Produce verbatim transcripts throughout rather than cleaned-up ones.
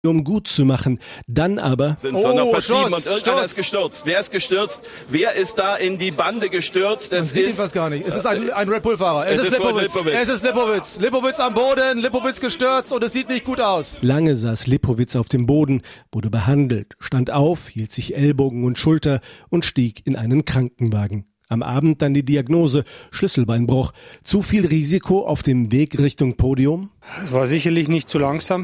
um gut zu machen. Dann aber... Sind oh, noch passiv und irgendeiner ist gestürzt. Wer ist gestürzt? Wer ist da in die Bande gestürzt? Man sieht ihn fast gar nicht. Es ist ein, ein Red Bull-Fahrer. Es, es ist Lipowitz. Lipowitz. Es ist Lipowitz. Lipowitz am Boden, Lipowitz gestürzt und es sieht nicht gut aus. Lange saß Lipowitz auf dem Boden, wurde behandelt, stand auf, hielt sich Ellbogen und Schulter und stieg in einen Krankenwagen. Am Abend dann die Diagnose, Schlüsselbeinbruch. Zu viel Risiko auf dem Weg Richtung Podium? Es war sicherlich nicht zu langsam.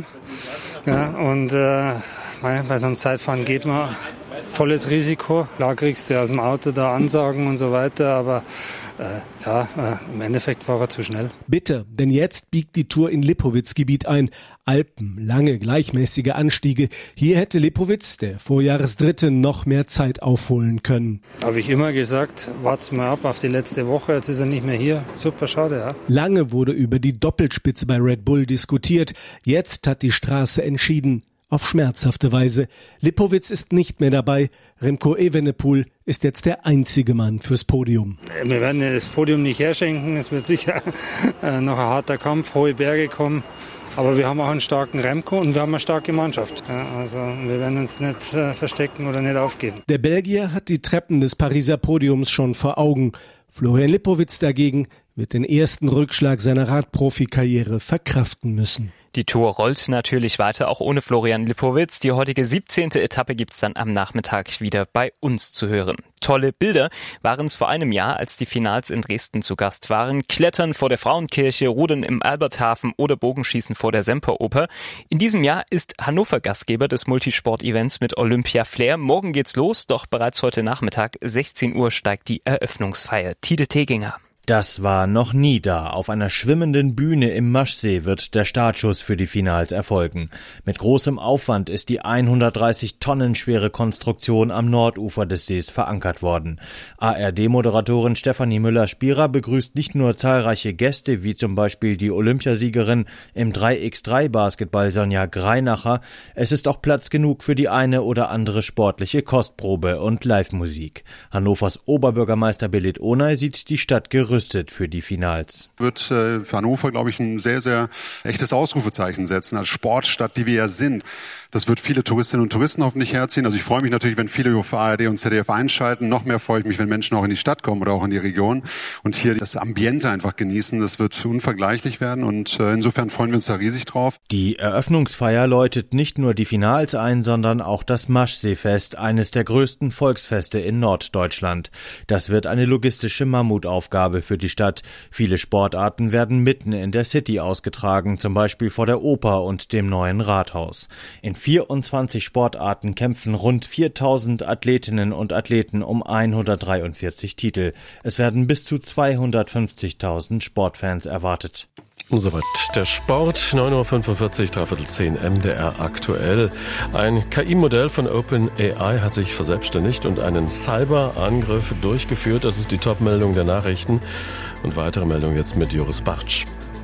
Ja, und äh, bei so einem Zeitfahren geht man volles Risiko. Klar kriegst du aus dem Auto da Ansagen und so weiter, aber äh, ja, äh, im Endeffekt war er zu schnell. Bitter, denn jetzt biegt die Tour in Lipowitz-Gebiet ein. Alpen, lange, gleichmäßige Anstiege. Hier hätte Lipowitz, der Vorjahresdritte, noch mehr Zeit aufholen können. Habe ich immer gesagt, wart's mal ab auf die letzte Woche, jetzt ist er nicht mehr hier. Super schade, ja. Lange wurde über die Doppelspitze bei Red Bull diskutiert. Jetzt hat die Straße entschieden. Auf schmerzhafte Weise. Lipowitz ist nicht mehr dabei. Remco Evenepoel ist jetzt der einzige Mann fürs Podium. Wir werden das Podium nicht herschenken. Es wird sicher noch ein harter Kampf, hohe Berge kommen. Aber wir haben auch einen starken Remco und wir haben eine starke Mannschaft. Ja, also wir werden uns nicht äh, verstecken oder nicht aufgeben. Der Belgier hat die Treppen des Pariser Podiums schon vor Augen. Florian Lipowitz dagegen wird den ersten Rückschlag seiner Radprofikarriere verkraften müssen. Die Tour rollt natürlich weiter, auch ohne Florian Lipowitz. Die heutige siebzehnte Etappe gibt's dann am Nachmittag wieder bei uns zu hören. Tolle Bilder waren es vor einem Jahr, als die Finals in Dresden zu Gast waren. Klettern vor der Frauenkirche, Rudern im Alberthafen oder Bogenschießen vor der Semperoper. In diesem Jahr ist Hannover Gastgeber des Multisport-Events mit Olympia Flair. Morgen geht's los, doch bereits heute Nachmittag, sechzehn Uhr, steigt die Eröffnungsfeier. Tide Teginger. Das war noch nie da. Auf einer schwimmenden Bühne im Maschsee wird der Startschuss für die Finals erfolgen. Mit großem Aufwand ist die hundertdreißig Tonnen schwere Konstruktion am Nordufer des Sees verankert worden. A R D-Moderatorin Stefanie Müller-Spierer begrüßt nicht nur zahlreiche Gäste, wie zum Beispiel die Olympiasiegerin im drei mal drei Basketball Sonja Greinacher. Es ist auch Platz genug für die eine oder andere sportliche Kostprobe und Live-Musik. Hannovers Oberbürgermeister Belit Onay sieht die Stadt gerüstet für die Finals. Wird äh, für Hannover, glaube ich, ein sehr, sehr echtes Ausrufezeichen setzen, als Sportstadt, die wir ja sind. Das wird viele Touristinnen und Touristen hoffentlich herziehen. Also ich freue mich natürlich, wenn viele auf A R D und Z D F einschalten. Noch mehr freue ich mich, wenn Menschen auch in die Stadt kommen oder auch in die Region und hier das Ambiente einfach genießen. Das wird unvergleichlich werden und äh, insofern freuen wir uns da riesig drauf. Die Eröffnungsfeier läutet nicht nur die Finals ein, sondern auch das Maschseefest, eines der größten Volksfeste in Norddeutschland. Das wird eine logistische Mammutaufgabe für die Stadt. Viele Sportarten werden mitten in der City ausgetragen, zum Beispiel vor der Oper und dem neuen Rathaus. In vierundzwanzig Sportarten kämpfen rund viertausend Athletinnen und Athleten um hundertdreiundvierzig Titel. Es werden bis zu zweihundertfünfzigtausend Sportfans erwartet. Soweit der Sport, neun Uhr fünfundvierzig, dreiviertel zehn, M D R aktuell. Ein K I-Modell von OpenAI hat sich verselbstständigt und einen Cyberangriff durchgeführt. Das ist die Top-Meldung der Nachrichten. Und weitere Meldung jetzt mit Joris Bartsch.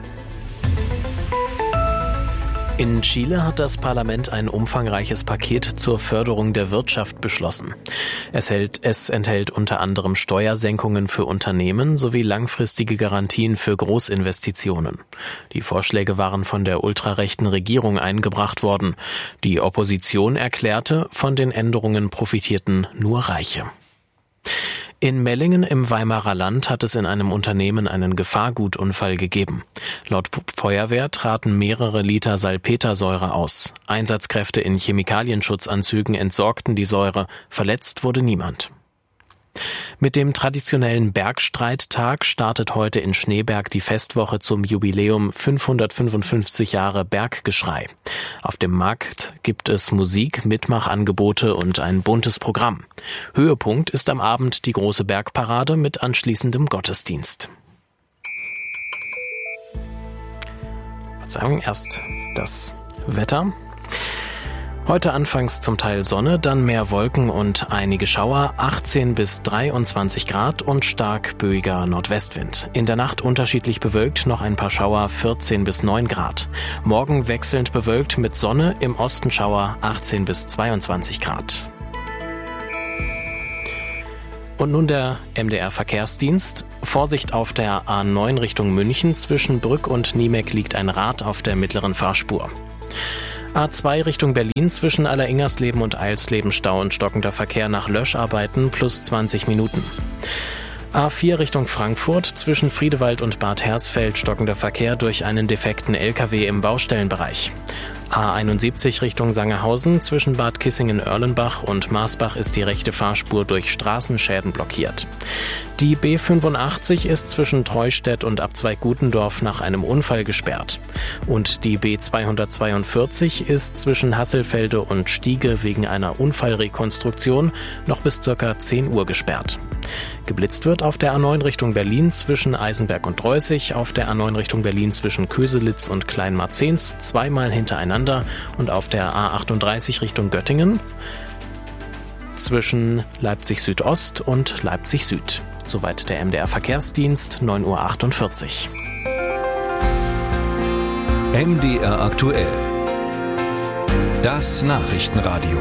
In Chile hat das Parlament ein umfangreiches Paket zur Förderung der Wirtschaft beschlossen. Es, hält, es enthält unter anderem Steuersenkungen für Unternehmen sowie langfristige Garantien für Großinvestitionen. Die Vorschläge waren von der ultrarechten Regierung eingebracht worden. Die Opposition erklärte, von den Änderungen profitierten nur Reiche. In Mellingen im Weimarer Land hat es in einem Unternehmen einen Gefahrgutunfall gegeben. Laut Feuerwehr traten mehrere Liter Salpetersäure aus. Einsatzkräfte in Chemikalienschutzanzügen entsorgten die Säure. Verletzt wurde niemand. Mit dem traditionellen Bergstreittag startet heute in Schneeberg die Festwoche zum Jubiläum fünfhundertfünfundfünfzig Jahre Berggeschrei. Auf dem Markt gibt es Musik, Mitmachangebote und ein buntes Programm. Höhepunkt ist am Abend die große Bergparade mit anschließendem Gottesdienst. Verzeihung, erst das Wetter. Heute anfangs zum Teil Sonne, dann mehr Wolken und einige Schauer, achtzehn bis dreiundzwanzig Grad und stark böiger Nordwestwind. In der Nacht unterschiedlich bewölkt, noch ein paar Schauer, vierzehn bis neun Grad. Morgen wechselnd bewölkt mit Sonne, im Osten Schauer, achtzehn bis zweiundzwanzig Grad. Und nun der M D R-Verkehrsdienst. Vorsicht auf der A neun Richtung München. Zwischen Brück und Niemek liegt ein Rad auf der mittleren Fahrspur. A zwei Richtung Berlin zwischen Alleringers-Leben und Eilsleben Stau und stockender Verkehr nach Löscharbeiten plus zwanzig Minuten. A vier Richtung Frankfurt zwischen Friedewald und Bad Hersfeld stockender Verkehr durch einen defekten L K W im Baustellenbereich. A einundsiebzig Richtung Sangerhausen zwischen Bad Kissingen-Erlenbach und Marsbach ist die rechte Fahrspur durch Straßenschäden blockiert. Die B fünfundachtzig ist zwischen Treustedt und Abzweig Gutendorf nach einem Unfall gesperrt. Und die B zweihundertzweiundvierzig ist zwischen Hasselfelde und Stiege wegen einer Unfallrekonstruktion noch bis ca. zehn Uhr gesperrt. Geblitzt wird auf der A neun Richtung Berlin zwischen Eisenberg und Dreußig, auf der A neun Richtung Berlin zwischen Köselitz und Kleinmarzens zweimal hintereinander und auf der A achtunddreißig Richtung Göttingen zwischen Leipzig Südost und Leipzig Süd. Soweit der M D R Verkehrsdienst, neun Uhr achtundvierzig. M D R aktuell. Das Nachrichtenradio.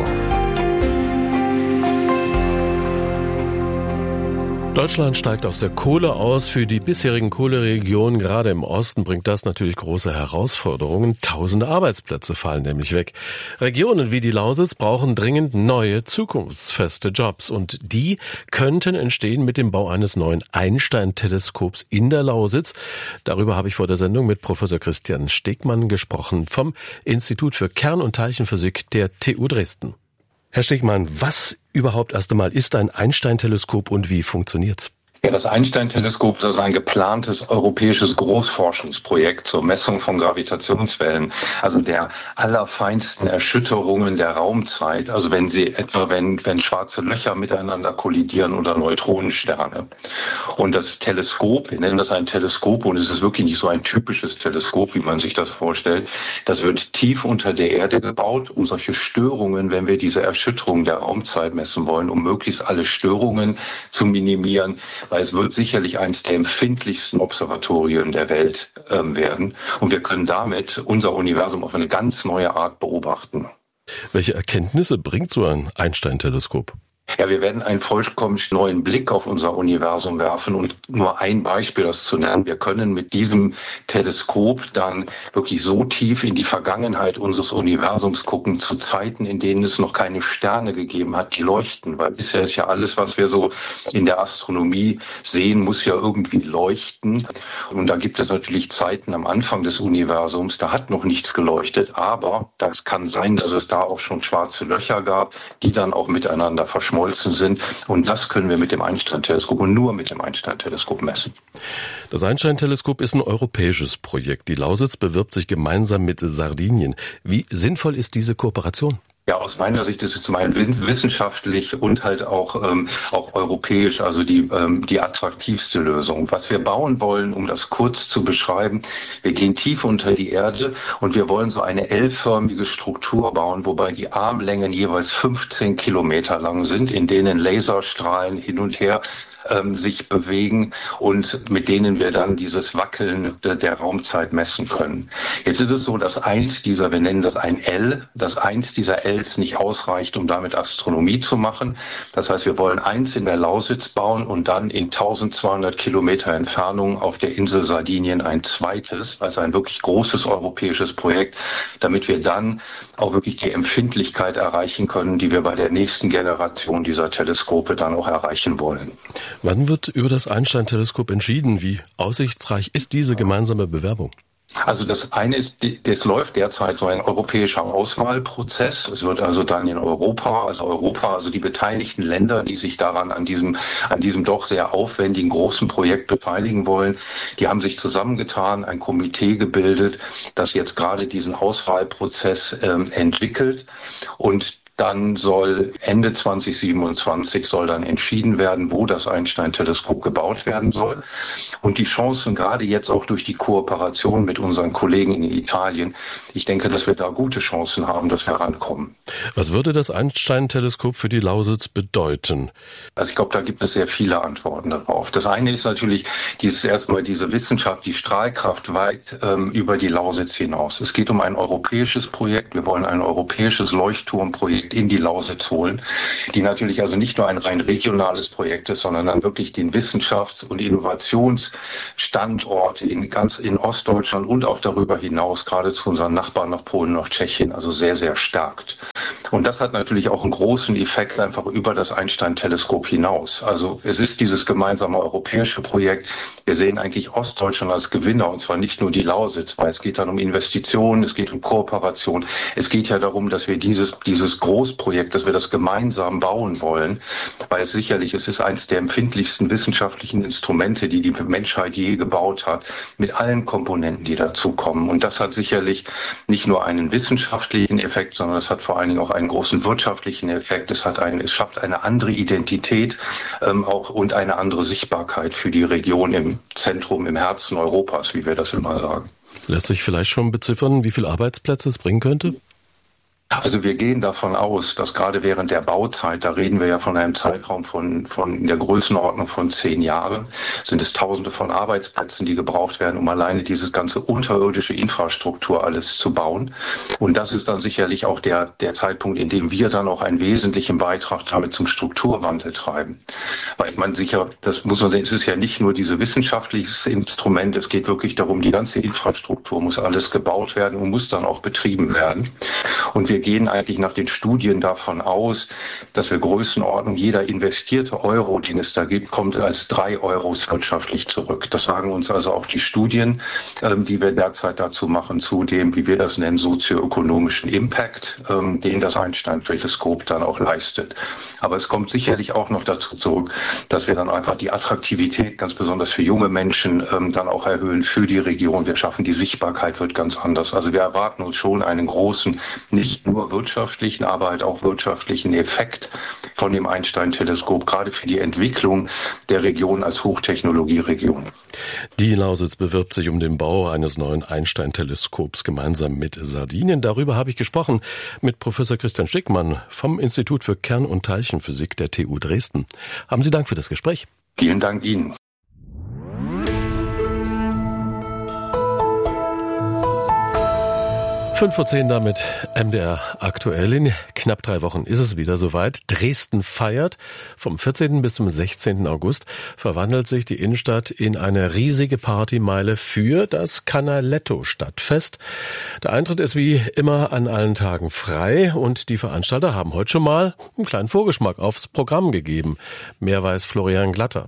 Deutschland steigt aus der Kohle aus. Für die bisherigen Kohleregionen, gerade im Osten, bringt das natürlich große Herausforderungen. Tausende Arbeitsplätze fallen nämlich weg. Regionen wie die Lausitz brauchen dringend neue, zukunftsfeste Jobs. Und die könnten entstehen mit dem Bau eines neuen Einstein-Teleskops in der Lausitz. Darüber habe ich vor der Sendung mit Professor Christian Stegmann gesprochen vom Institut für Kern- und Teilchenphysik der T U Dresden. Herr Stegmann, was überhaupt erst einmal ist ein Einstein-Teleskop und wie funktioniert's? Ja, das Einstein-Teleskop ist ein geplantes europäisches Großforschungsprojekt zur Messung von Gravitationswellen, also der allerfeinsten Erschütterungen der Raumzeit, also wenn sie etwa, wenn, wenn schwarze Löcher miteinander kollidieren oder Neutronensterne. Und das Teleskop, wir nennen das ein Teleskop und es ist wirklich nicht so ein typisches Teleskop, wie man sich das vorstellt, das wird tief unter der Erde gebaut, um solche Störungen, wenn wir diese Erschütterung der Raumzeit messen wollen, um möglichst alle Störungen zu minimieren, weil es wird sicherlich eines der empfindlichsten Observatorien der Welt ähm, werden. Und wir können damit unser Universum auf eine ganz neue Art beobachten. Welche Erkenntnisse bringt so ein Einstein-Teleskop? Ja, wir werden einen vollkommen neuen Blick auf unser Universum werfen und nur ein Beispiel, das zu nennen. Wir können mit diesem Teleskop dann wirklich so tief in die Vergangenheit unseres Universums gucken, zu Zeiten, in denen es noch keine Sterne gegeben hat, die leuchten. Weil bisher ist ja alles, was wir so in der Astronomie sehen, muss ja irgendwie leuchten. Und da gibt es natürlich Zeiten am Anfang des Universums, da hat noch nichts geleuchtet. Aber das kann sein, dass es da auch schon schwarze Löcher gab, die dann auch miteinander verschmolzen sind. Und das können wir mit dem Einstein-Teleskop und nur mit dem Einstein-Teleskop messen. Das Einstein-Teleskop ist ein europäisches Projekt. Die Lausitz bewirbt sich gemeinsam mit Sardinien. Wie sinnvoll ist diese Kooperation? Ja, aus meiner Sicht ist es zum einen wissenschaftlich und halt auch ähm, auch europäisch, also die ähm, die attraktivste Lösung. Was wir bauen wollen, um das kurz zu beschreiben, wir gehen tief unter die Erde und wir wollen so eine L-förmige Struktur bauen, wobei die Armlängen jeweils fünfzehn Kilometer lang sind, in denen Laserstrahlen hin und her ähm, sich bewegen und mit denen wir dann dieses Wackeln de, der Raumzeit messen können. Jetzt ist es so, dass eins dieser, wir nennen das ein L, dass eins dieser Ls nicht ausreicht, um damit Astronomie zu machen. Das heißt, wir wollen eins in der Lausitz bauen und dann in eintausendzweihundert Kilometer Entfernung auf der Insel Sardinien ein zweites, also ein wirklich großes europäisches Projekt, damit wir dann auch wirklich die Empfindlichkeit erreichen können, die wir bei der nächsten Generation dieser Teleskope dann auch erreichen wollen. Wann wird über das Einstein-Teleskop entschieden? Wie aussichtsreich ist diese gemeinsame Bewerbung? Also das eine ist, das läuft derzeit so ein europäischer Auswahlprozess. Es wird also dann in Europa, also Europa, also die beteiligten Länder, die sich daran an diesem, an diesem doch sehr aufwendigen großen Projekt beteiligen wollen, die haben sich zusammengetan, ein Komitee gebildet, das jetzt gerade diesen Auswahlprozess ähm, entwickelt und dann soll Ende zwanzig siebenundzwanzig soll dann entschieden werden, wo das Einstein-Teleskop gebaut werden soll. Und die Chancen, gerade jetzt auch durch die Kooperation mit unseren Kollegen in Italien, ich denke, dass wir da gute Chancen haben, dass wir rankommen. Was würde das Einstein-Teleskop für die Lausitz bedeuten? Also ich glaube, da gibt es sehr viele Antworten darauf. Das eine ist natürlich dieses erstmal diese Wissenschaft, die Strahlkraft weit ähm, über die Lausitz hinaus. Es geht um ein europäisches Projekt. Wir wollen ein europäisches Leuchtturmprojekt Projekt in die Lausitz holen, die natürlich also nicht nur ein rein regionales Projekt ist, sondern dann wirklich den Wissenschafts- und Innovationsstandort in ganz in Ostdeutschland und auch darüber hinaus, gerade zu unseren Nachbarn nach Polen, nach Tschechien, also sehr, sehr stärkt. Und das hat natürlich auch einen großen Effekt einfach über das Einstein-Teleskop hinaus. Also es ist dieses gemeinsame europäische Projekt. Wir sehen eigentlich Ostdeutschland als Gewinner, und zwar nicht nur die Lausitz, weil es geht dann um Investitionen, es geht um Kooperation. Es geht ja darum, dass wir dieses, dieses Großprojekt, dass wir das gemeinsam bauen wollen, weil es sicherlich, es ist eines der empfindlichsten wissenschaftlichen Instrumente, die die Menschheit je gebaut hat, mit allen Komponenten, die dazukommen. Und das hat sicherlich nicht nur einen wissenschaftlichen Effekt, sondern es hat vor allen Dingen auch einen großen wirtschaftlichen Effekt. Es hat einen, es schafft eine andere Identität ähm, auch und eine andere Sichtbarkeit für die Region im Zentrum, im Herzen Europas, wie wir das immer sagen. Lässt sich vielleicht schon beziffern, wie viele Arbeitsplätze es bringen könnte? Also wir gehen davon aus, dass gerade während der Bauzeit, da reden wir ja von einem Zeitraum von, von in der Größenordnung von zehn Jahren, sind es Tausende von Arbeitsplätzen, die gebraucht werden, um alleine dieses ganze unterirdische Infrastruktur alles zu bauen. Und das ist dann sicherlich auch der, der Zeitpunkt, in dem wir dann auch einen wesentlichen Beitrag damit zum Strukturwandel treiben. Weil ich meine, sicher, das muss man sehen, es ist ja nicht nur dieses wissenschaftliche Instrument, es geht wirklich darum, die ganze Infrastruktur muss alles gebaut werden und muss dann auch betrieben werden. Und wir gehen eigentlich nach den Studien davon aus, dass wir Größenordnung, jeder investierte Euro, den es da gibt, kommt als drei Euros wirtschaftlich zurück. Das sagen uns also auch die Studien, die wir derzeit dazu machen, zu dem, wie wir das nennen, sozioökonomischen Impact, den das Einstein-Teleskop dann auch leistet. Aber es kommt sicherlich auch noch dazu zurück, dass wir dann einfach die Attraktivität, ganz besonders für junge Menschen, dann auch erhöhen für die Region. Wir schaffen, die Sichtbarkeit wird ganz anders. Also wir erwarten uns schon einen großen, nicht nur wirtschaftlichen, aber halt auch wirtschaftlichen Effekt von dem Einstein-Teleskop, gerade für die Entwicklung der Region als Hochtechnologieregion. Die Lausitz bewirbt sich um den Bau eines neuen Einstein-Teleskops gemeinsam mit Sardinien. Darüber habe ich gesprochen mit Professor Christian Stickmann vom Institut für Kern- und Teilchenphysik der T U Dresden. Haben Sie Dank für das Gespräch. Vielen Dank Ihnen. fünf vor zehn damit M D R aktuell. In knapp drei Wochen ist es wieder soweit. Dresden feiert. Vom vierzehnten bis zum sechzehnten August verwandelt sich die Innenstadt in eine riesige Partymeile für das Canaletto-Stadtfest. Der Eintritt ist wie immer an allen Tagen frei und die Veranstalter haben heute schon mal einen kleinen Vorgeschmack aufs Programm gegeben. Mehr weiß Florian Glatter.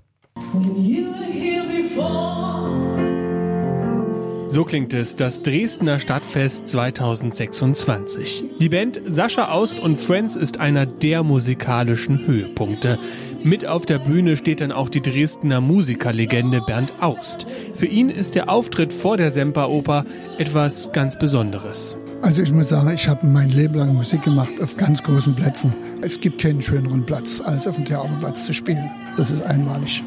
So klingt es, das Dresdner Stadtfest zweitausendsechsundzwanzig. Die Band Sascha Aust und Friends ist einer der musikalischen Höhepunkte. Mit auf der Bühne steht dann auch die Dresdner Musikerlegende Bernd Aust. Für ihn ist der Auftritt vor der Semperoper etwas ganz Besonderes. Also ich muss sagen, ich habe mein Leben lang Musik gemacht auf ganz großen Plätzen. Es gibt keinen schöneren Platz, als auf dem Theaterplatz zu spielen. Das ist einmalig.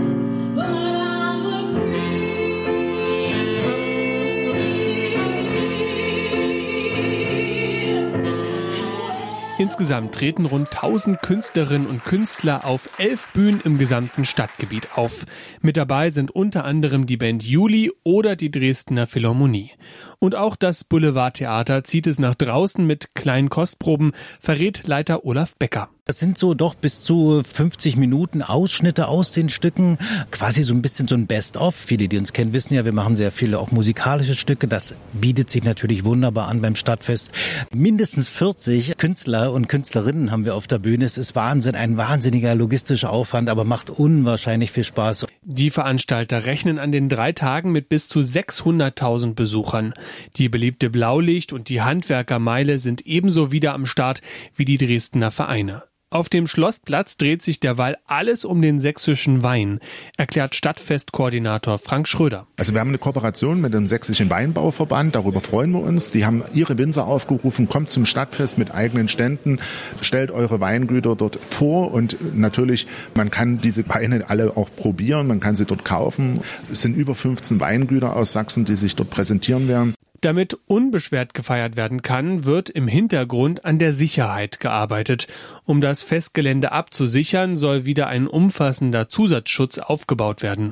Insgesamt treten rund tausend Künstlerinnen und Künstler auf elf Bühnen im gesamten Stadtgebiet auf. Mit dabei sind unter anderem die Band Juli oder die Dresdner Philharmonie. Und auch das Boulevardtheater zieht es nach draußen mit kleinen Kostproben, verrät Leiter Olaf Becker. Das sind so doch bis zu fünfzig Minuten Ausschnitte aus den Stücken, quasi so ein bisschen so ein Best-of. Viele, die uns kennen, wissen ja, wir machen sehr viele auch musikalische Stücke. Das bietet sich natürlich wunderbar an beim Stadtfest. Mindestens vierzig Künstler und Künstlerinnen haben wir auf der Bühne. Es ist Wahnsinn, ein wahnsinniger logistischer Aufwand, aber macht unwahrscheinlich viel Spaß. Die Veranstalter rechnen an den drei Tagen mit bis zu sechshunderttausend Besuchern. Die beliebte Blaulicht- und die Handwerkermeile sind ebenso wieder am Start wie die Dresdner Vereine. Auf dem Schlossplatz dreht sich derweil alles um den sächsischen Wein, erklärt Stadtfestkoordinator Frank Schröder. Also wir haben eine Kooperation mit dem Sächsischen Weinbauverband, darüber freuen wir uns. Die haben ihre Winzer aufgerufen, kommt zum Stadtfest mit eigenen Ständen, stellt eure Weingüter dort vor und natürlich, man kann diese Weine alle auch probieren, man kann sie dort kaufen. Es sind über fünfzehn Weingüter aus Sachsen, die sich dort präsentieren werden. Damit unbeschwert gefeiert werden kann, wird im Hintergrund an der Sicherheit gearbeitet. Um das Festgelände abzusichern, soll wieder ein umfassender Zusatzschutz aufgebaut werden.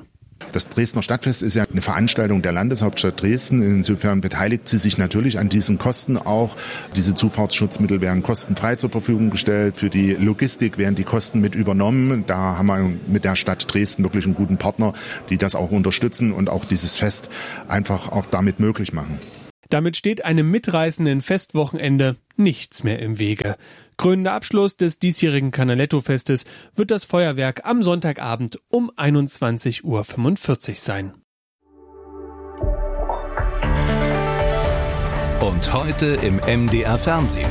Das Dresdner Stadtfest ist ja eine Veranstaltung der Landeshauptstadt Dresden. Insofern beteiligt sie sich natürlich an diesen Kosten auch. Diese Zufahrtsschutzmittel werden kostenfrei zur Verfügung gestellt. Für die Logistik werden die Kosten mit übernommen. Da haben wir mit der Stadt Dresden wirklich einen guten Partner, die das auch unterstützen und auch dieses Fest einfach auch damit möglich machen. Damit steht einem mitreißenden Festwochenende nichts mehr im Wege. Krönender Abschluss des diesjährigen Canaletto-Festes wird das Feuerwerk am Sonntagabend um einundzwanzig Uhr fünfundvierzig sein. Und heute im M D R Fernsehen.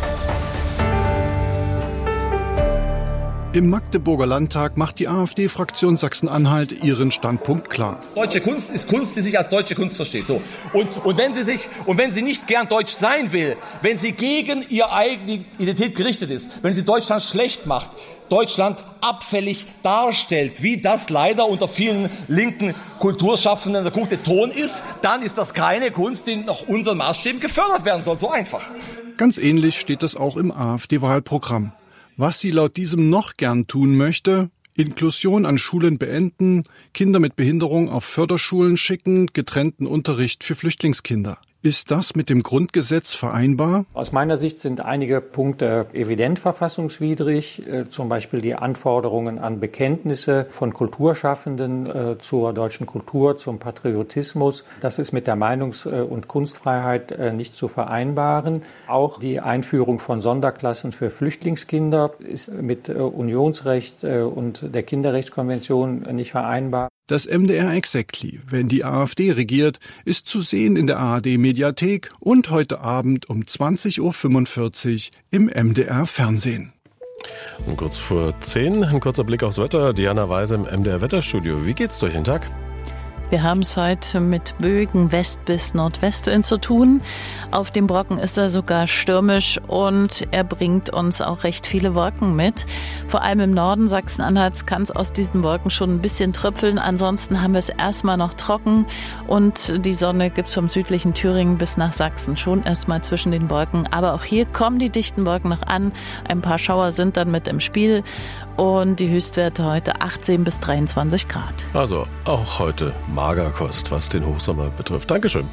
Im Magdeburger Landtag macht die AfD-Fraktion Sachsen-Anhalt ihren Standpunkt klar. Deutsche Kunst ist Kunst, die sich als deutsche Kunst versteht. So. Und, und, wenn sie sich, und wenn sie nicht gern deutsch sein will, wenn sie gegen ihre eigene Identität gerichtet ist, wenn sie Deutschland schlecht macht, Deutschland abfällig darstellt, wie das leider unter vielen linken Kulturschaffenden der gute Ton ist, dann ist das keine Kunst, die nach unseren Maßstäben gefördert werden soll. So einfach. Ganz ähnlich steht das auch im AfD-Wahlprogramm. Was sie laut diesem noch gern tun möchte: Inklusion an Schulen beenden, Kinder mit Behinderung auf Förderschulen schicken, getrennten Unterricht für Flüchtlingskinder. Ist das mit dem Grundgesetz vereinbar? Aus meiner Sicht sind einige Punkte evident verfassungswidrig, äh, zum Beispiel die Anforderungen an Bekenntnisse von Kulturschaffenden äh, zur deutschen Kultur, zum Patriotismus. Das ist mit der Meinungs- und Kunstfreiheit äh, nicht zu vereinbaren. Auch die Einführung von Sonderklassen für Flüchtlingskinder ist mit äh, Unionsrecht äh, und der Kinderrechtskonvention äh, nicht vereinbar. Das M D R Exactly, wenn die AfD regiert, ist zu sehen in der A R D-Mediathek und heute Abend um zwanzig Uhr fünfundvierzig im M D R Fernsehen. Und kurz vor zehn, ein kurzer Blick aufs Wetter. Diana Weise im M D R Wetterstudio. Wie geht's durch den Tag? Wir haben es heute mit Bögen West- bis Nordwestwind zu tun. Auf dem Brocken ist er sogar stürmisch und er bringt uns auch recht viele Wolken mit. Vor allem im Norden Sachsen-Anhalts kann es aus diesen Wolken schon ein bisschen tröpfeln. Ansonsten haben wir es erstmal noch trocken und die Sonne gibt es vom südlichen Thüringen bis nach Sachsen schon erstmal zwischen den Wolken. Aber auch hier kommen die dichten Wolken noch an. Ein paar Schauer sind dann mit im Spiel. Und die Höchstwerte heute achtzehn bis dreiundzwanzig Grad. Also auch heute Magerkost, was den Hochsommer betrifft. Dankeschön.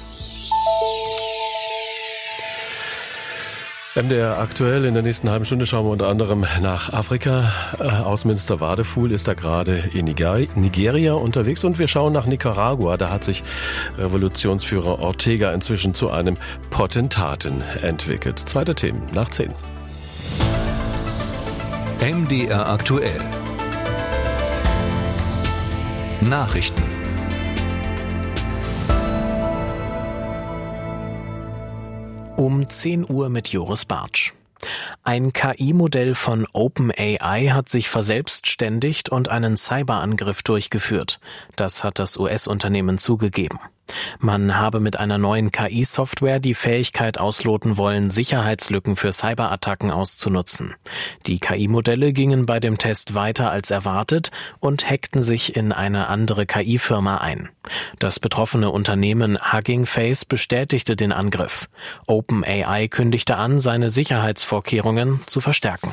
M D R aktuell. In der nächsten halben Stunde schauen wir unter anderem nach Afrika. Außenminister Wadefuhl ist da gerade in Nigeria unterwegs und wir schauen nach Nicaragua. Da hat sich Revolutionsführer Ortega inzwischen zu einem Potentaten entwickelt. Zweite Themen nach zehn. M D R aktuell. Nachrichten. Um zehn Uhr mit Joris Bartsch. Ein K I-Modell von OpenAI hat sich verselbstständigt und einen Cyberangriff durchgeführt. Das hat das U S-Unternehmen zugegeben. Man habe mit einer neuen K I-Software die Fähigkeit ausloten wollen, Sicherheitslücken für Cyberattacken auszunutzen. Die K I-Modelle gingen bei dem Test weiter als erwartet und hackten sich in eine andere K I-Firma ein. Das betroffene Unternehmen Hugging Face bestätigte den Angriff. OpenAI kündigte an, seine Sicherheitsvorkehrungen zu verstärken.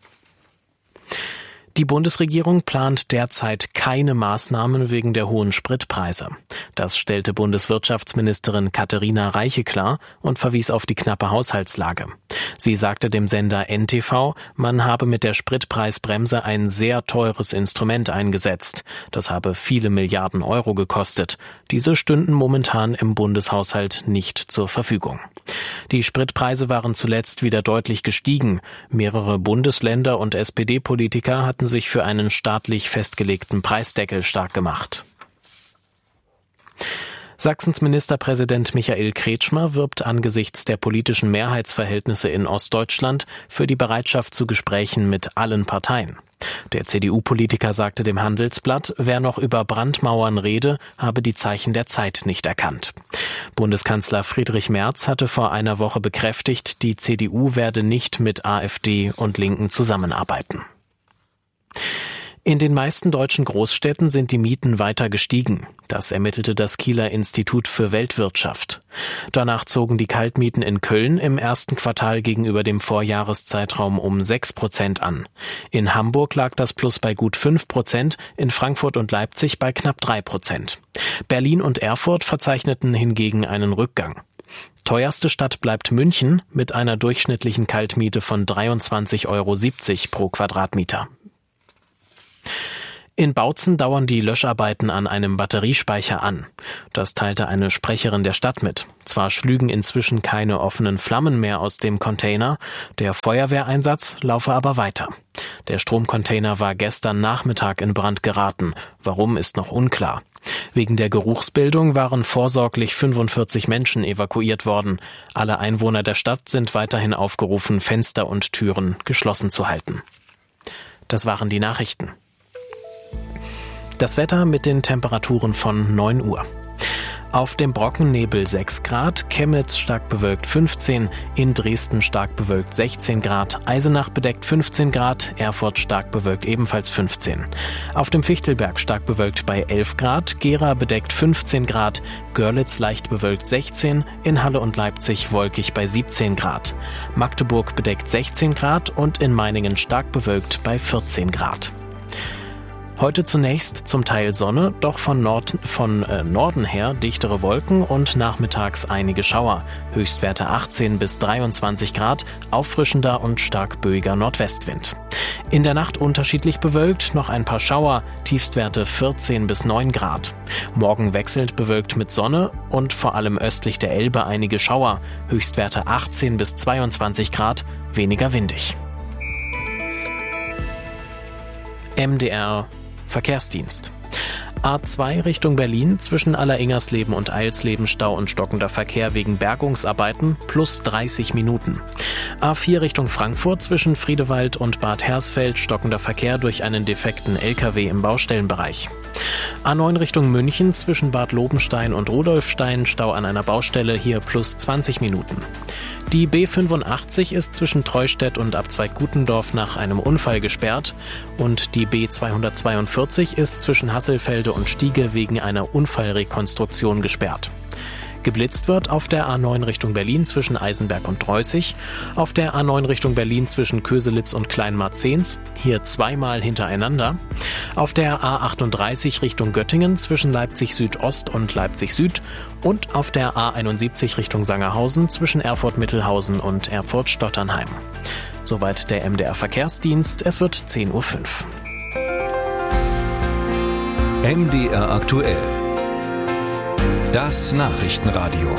Die Bundesregierung plant derzeit keine Maßnahmen wegen der hohen Spritpreise. Das stellte Bundeswirtschaftsministerin Katharina Reiche klar und verwies auf die knappe Haushaltslage. Sie sagte dem Sender N T V, man habe mit der Spritpreisbremse ein sehr teures Instrument eingesetzt. Das habe viele Milliarden Euro gekostet. Diese stünden momentan im Bundeshaushalt nicht zur Verfügung. Die Spritpreise waren zuletzt wieder deutlich gestiegen. Mehrere Bundesländer und S P D-Politiker hatten sich für einen staatlich festgelegten Preisdeckel stark gemacht. Sachsens Ministerpräsident Michael Kretschmer wirbt angesichts der politischen Mehrheitsverhältnisse in Ostdeutschland für die Bereitschaft zu Gesprächen mit allen Parteien. Der C D U-Politiker sagte dem Handelsblatt, wer noch über Brandmauern rede, habe die Zeichen der Zeit nicht erkannt. Bundeskanzler Friedrich Merz hatte vor einer Woche bekräftigt, die C D U werde nicht mit AfD und Linken zusammenarbeiten. In den meisten deutschen Großstädten sind die Mieten weiter gestiegen. Das ermittelte das Kieler Institut für Weltwirtschaft. Danach zogen die Kaltmieten in Köln im ersten Quartal gegenüber dem Vorjahreszeitraum um sechs Prozent an. In Hamburg lag das Plus bei gut fünf Prozent, in Frankfurt und Leipzig bei knapp drei Prozent. Berlin und Erfurt verzeichneten hingegen einen Rückgang. Teuerste Stadt bleibt München mit einer durchschnittlichen Kaltmiete von dreiundzwanzig Euro siebzig pro Quadratmeter. In Bautzen dauern die Löscharbeiten an einem Batteriespeicher an. Das teilte eine Sprecherin der Stadt mit. Zwar schlügen inzwischen keine offenen Flammen mehr aus dem Container, der Feuerwehreinsatz laufe aber weiter. Der Stromcontainer war gestern Nachmittag in Brand geraten. Warum, ist noch unklar. Wegen der Geruchsbildung waren vorsorglich fünfundvierzig Menschen evakuiert worden. Alle Einwohner der Stadt sind weiterhin aufgerufen, Fenster und Türen geschlossen zu halten. Das waren die Nachrichten. Das Wetter mit den Temperaturen von neun Uhr. Auf dem Brockennebel sechs Grad, Chemnitz stark bewölkt fünfzehn, in Dresden stark bewölkt sechzehn Grad, Eisenach bedeckt fünfzehn Grad, Erfurt stark bewölkt ebenfalls fünfzehn. Auf dem Fichtelberg stark bewölkt bei elf Grad, Gera bedeckt fünfzehn Grad, Görlitz leicht bewölkt sechzehn, in Halle und Leipzig wolkig bei siebzehn Grad. Magdeburg bedeckt sechzehn Grad und in Meiningen stark bewölkt bei vierzehn Grad. Heute zunächst zum Teil Sonne, doch von, Nord, von äh, Norden her dichtere Wolken und nachmittags einige Schauer. Höchstwerte achtzehn bis dreiundzwanzig Grad, auffrischender und stark böiger Nordwestwind. In der Nacht unterschiedlich bewölkt, noch ein paar Schauer, Tiefstwerte vierzehn bis neun Grad. Morgen wechselnd bewölkt mit Sonne und vor allem östlich der Elbe einige Schauer. Höchstwerte achtzehn bis zweiundzwanzig Grad, weniger windig. M D R Verkehrsdienst. A zwei Richtung Berlin, zwischen Alleringers-Leben und Eilsleben Stau und stockender Verkehr wegen Bergungsarbeiten, plus dreißig Minuten. A vier Richtung Frankfurt, zwischen Friedewald und Bad Hersfeld, stockender Verkehr durch einen defekten L K W im Baustellenbereich. A neun Richtung München, zwischen Bad Lobenstein und Rudolfstein, Stau an einer Baustelle, hier plus zwanzig Minuten. Die B fünfundachtzig ist zwischen Treustedt und Abzweig-Gutendorf nach einem Unfall gesperrt und die B zweihundertzweiundvierzig ist zwischen Hasselfelde und Stiege wegen einer Unfallrekonstruktion gesperrt. Geblitzt wird auf der A neun Richtung Berlin zwischen Eisenberg und Dreußig, auf der A neun Richtung Berlin zwischen Köselitz und Kleinmarzens, hier zweimal hintereinander, auf der A achtunddreißig Richtung Göttingen zwischen Leipzig Südost und Leipzig Süd und auf der A einundsiebzig Richtung Sangerhausen zwischen Erfurt-Mittelhausen und Erfurt-Stotternheim. Soweit der M D R Verkehrsdienst, es wird zehn Uhr fünf. M D R aktuell. Das Nachrichtenradio.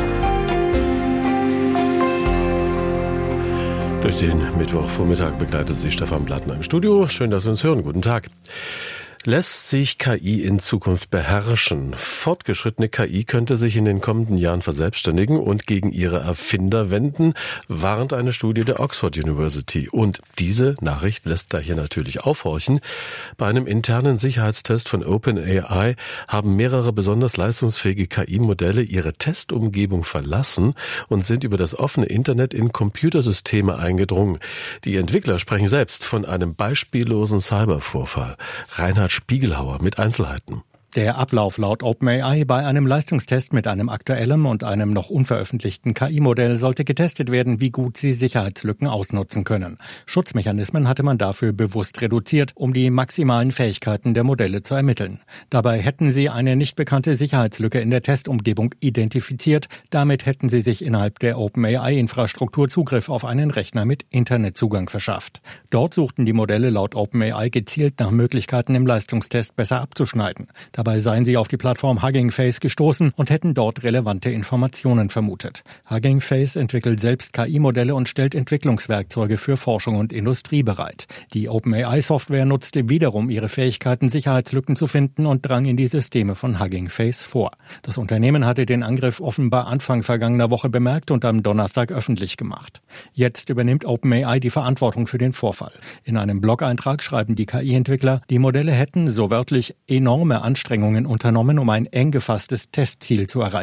Durch den Mittwochvormittag begleitet Sie Stefan Blattner im Studio. Schön, dass Sie uns hören. Guten Tag. Lässt sich K I in Zukunft beherrschen? Fortgeschrittene K I könnte sich in den kommenden Jahren verselbstständigen und gegen ihre Erfinder wenden, warnt eine Studie der Oxford University. Und diese Nachricht lässt da hier natürlich aufhorchen. Bei einem internen Sicherheitstest von OpenAI haben mehrere besonders leistungsfähige K I-Modelle ihre Testumgebung verlassen und sind über das offene Internet in Computersysteme eingedrungen. Die Entwickler sprechen selbst von einem beispiellosen Cybervorfall. Reinhard Spiegelhauer mit Einzelheiten. Der Ablauf laut OpenAI bei einem Leistungstest mit einem aktuellen und einem noch unveröffentlichten K I-Modell sollte getestet werden, wie gut sie Sicherheitslücken ausnutzen können. Schutzmechanismen hatte man dafür bewusst reduziert, um die maximalen Fähigkeiten der Modelle zu ermitteln. Dabei hätten sie eine nicht bekannte Sicherheitslücke in der Testumgebung identifiziert. Damit hätten sie sich innerhalb der OpenAI-Infrastruktur Zugriff auf einen Rechner mit Internetzugang verschafft. Dort suchten die Modelle laut OpenAI gezielt nach Möglichkeiten, im Leistungstest besser abzuschneiden. Dabei seien sie auf die Plattform Hugging Face gestoßen und hätten dort relevante Informationen vermutet. Hugging Face entwickelt selbst K I-Modelle und stellt Entwicklungswerkzeuge für Forschung und Industrie bereit. Die OpenAI-Software nutzte wiederum ihre Fähigkeiten, Sicherheitslücken zu finden und drang in die Systeme von Hugging Face vor. Das Unternehmen hatte den Angriff offenbar Anfang vergangener Woche bemerkt und am Donnerstag öffentlich gemacht. Jetzt übernimmt OpenAI die Verantwortung für den Vorfall. In einem Blog-Eintrag schreiben die K I-Entwickler, die Modelle hätten, so wörtlich, enorme Anstrengungen unternommen, um ein eng gefasstes Testziel zu erreichen.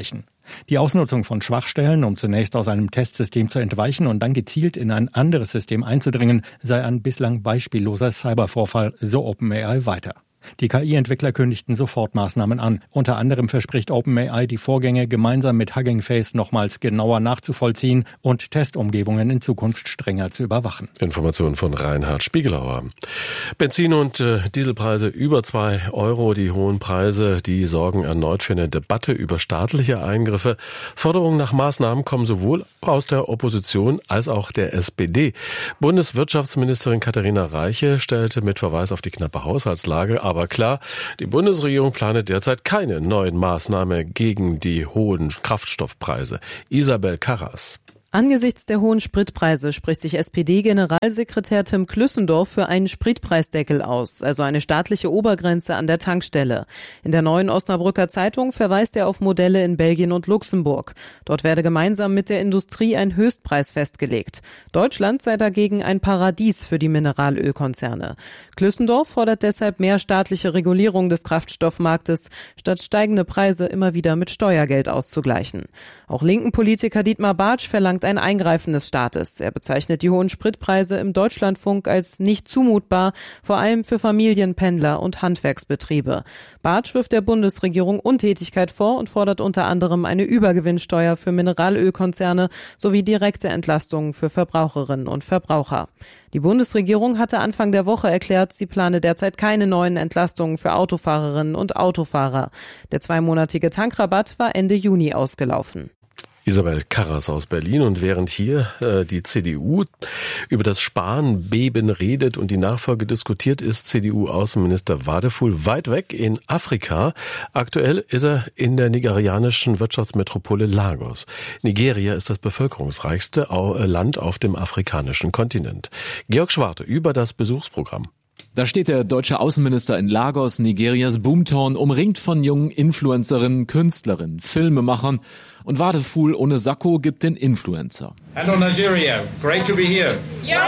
Die Ausnutzung von Schwachstellen, um zunächst aus einem Testsystem zu entweichen und dann gezielt in ein anderes System einzudringen, sei ein bislang beispielloser Cybervorfall, so OpenAI weiter. Die K I-Entwickler kündigten sofort Maßnahmen an. Unter anderem verspricht OpenAI, die Vorgänge gemeinsam mit Hugging Face nochmals genauer nachzuvollziehen und Testumgebungen in Zukunft strenger zu überwachen. Informationen von Reinhard Spiegelauer. Benzin- und äh, Dieselpreise über zwei Euro. Die hohen Preise, die sorgen erneut für eine Debatte über staatliche Eingriffe. Forderungen nach Maßnahmen kommen sowohl aus der Opposition als auch der S P D. Bundeswirtschaftsministerin Katharina Reiche stellte mit Verweis auf die knappe Haushaltslage aber klar, die Bundesregierung plane derzeit keine neuen Maßnahmen gegen die hohen Kraftstoffpreise. Isabel Karras. Angesichts der hohen Spritpreise spricht sich S P D-Generalsekretär Tim Klüssendorf für einen Spritpreisdeckel aus, also eine staatliche Obergrenze an der Tankstelle. In der Neuen Osnabrücker Zeitung verweist er auf Modelle in Belgien und Luxemburg. Dort werde gemeinsam mit der Industrie ein Höchstpreis festgelegt. Deutschland sei dagegen ein Paradies für die Mineralölkonzerne. Klüssendorf fordert deshalb mehr staatliche Regulierung des Kraftstoffmarktes, statt steigende Preise immer wieder mit Steuergeld auszugleichen. Auch linken Politiker Dietmar Bartsch verlangt ein Eingreifen des Staates. Er bezeichnet die hohen Spritpreise im Deutschlandfunk als nicht zumutbar, vor allem für Familien, Pendler und Handwerksbetriebe. Bartsch wirft der Bundesregierung Untätigkeit vor und fordert unter anderem eine Übergewinnsteuer für Mineralölkonzerne sowie direkte Entlastungen für Verbraucherinnen und Verbraucher. Die Bundesregierung hatte Anfang der Woche erklärt, sie plane derzeit keine neuen Entlastungen für Autofahrerinnen und Autofahrer. Der zweimonatige Tankrabatt war Ende Juni ausgelaufen. Isabel Karras aus Berlin. Und während hier äh, die C D U über das Sparenbeben redet und die Nachfolge diskutiert, ist C D U-Außenminister Wadeful weit weg in Afrika. Aktuell ist er in der nigerianischen Wirtschaftsmetropole Lagos. Nigeria ist das bevölkerungsreichste Land auf dem afrikanischen Kontinent. Georg Schwarte über das Besuchsprogramm. Da steht der deutsche Außenminister in Lagos, Nigerias Boomtown, umringt von jungen Influencerinnen, Künstlerinnen, Filmemachern. Und Wadeful ohne Sakko gibt den Influencer. Hello Nigeria, great to be here. Yeah.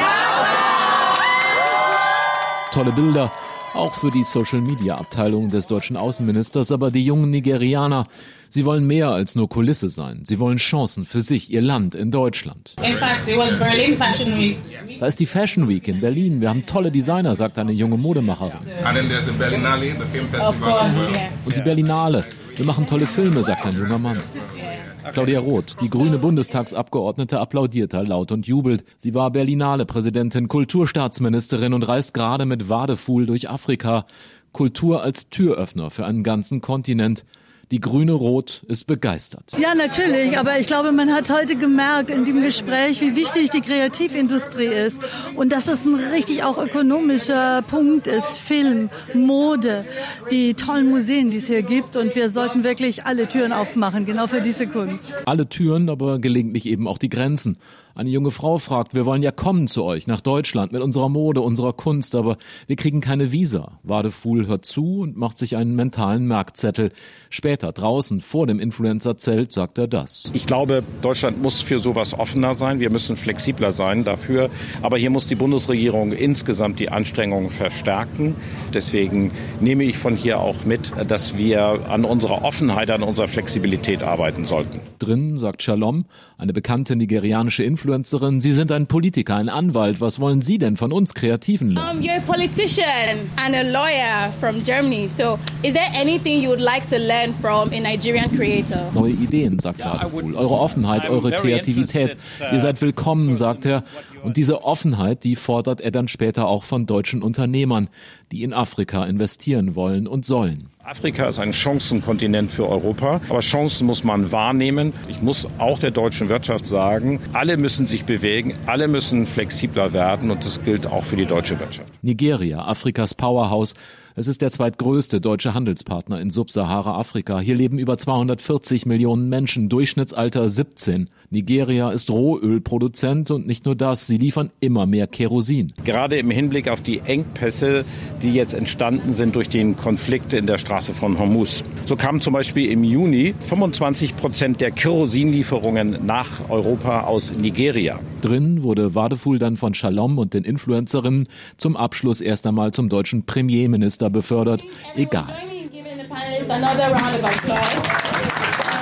Tolle Bilder, auch für die Social-Media-Abteilung des deutschen Außenministers. Aber die jungen Nigerianer, sie wollen mehr als nur Kulisse sein. Sie wollen Chancen für sich, ihr Land in Deutschland. In fact, it was Berlin Fashion Week. Da ist die Fashion Week in Berlin. Wir haben tolle Designer, sagt eine junge Modemacherin. And then there's the Berlinale, the film festival. Of course, yeah. Und die Berlinale. Wir machen tolle Filme, sagt ein junger Mann. Claudia Roth, die grüne Bundestagsabgeordnete, applaudiert da laut und jubelt. Sie war Berlinale-Präsidentin, Kulturstaatsministerin und reist gerade mit Wadeful durch Afrika. Kultur als Türöffner für einen ganzen Kontinent. Die grüne Rot ist begeistert. Ja, natürlich. Aber ich glaube, man hat heute gemerkt in dem Gespräch, wie wichtig die Kreativindustrie ist. Und dass es ein richtig auch ökonomischer Punkt ist. Film, Mode, die tollen Museen, die es hier gibt. Und wir sollten wirklich alle Türen aufmachen, genau für diese Kunst. Alle Türen, aber gelegentlich eben auch die Grenzen. Eine junge Frau fragt, wir wollen ja kommen zu euch nach Deutschland mit unserer Mode, unserer Kunst, aber wir kriegen keine Visa. Wadeful hört zu und macht sich einen mentalen Merkzettel. Später, draußen vor dem Influencer-Zelt, sagt er das. Ich glaube, Deutschland muss für sowas offener sein. Wir müssen flexibler sein dafür. Aber hier muss die Bundesregierung insgesamt die Anstrengungen verstärken. Deswegen nehme ich von hier auch mit, dass wir an unserer Offenheit, an unserer Flexibilität arbeiten sollten. Drin, sagt Shalom, eine bekannte nigerianische Influencerin. Sie sind ein Politiker, ein Anwalt. Was wollen Sie denn von uns Kreativen lernen? Um, you're a politician and a lawyer from Germany. So, is there anything you would like to learn from a Nigerian creator? Neue Ideen, sagt Wadeful. Eure Offenheit, eure Kreativität. Ihr seid willkommen, sagt er. Und diese Offenheit, die fordert er dann später auch von deutschen Unternehmern, die in Afrika investieren wollen und sollen. Afrika ist ein Chancenkontinent für Europa, aber Chancen muss man wahrnehmen. Ich muss auch der deutschen Wirtschaft sagen, alle müssen sich bewegen, alle müssen flexibler werden und das gilt auch für die deutsche Wirtschaft. Nigeria, Afrikas Powerhouse. Es ist der zweitgrößte deutsche Handelspartner in Subsahara-Afrika. Hier leben über zweihundertvierzig Millionen Menschen, Durchschnittsalter siebzehn. Nigeria ist Rohölproduzent und nicht nur das, sie liefern immer mehr Kerosin. Gerade im Hinblick auf die Engpässe, die jetzt entstanden sind durch den Konflikt in der Straße von Hormuz. So kamen zum Beispiel im Juni fünfundzwanzig Prozent der Kerosinlieferungen nach Europa aus Nigeria. Drin wurde Wadeful dann von Shalom und den Influencerinnen zum Abschluss erst einmal zum deutschen Premierminister befördert. Egal.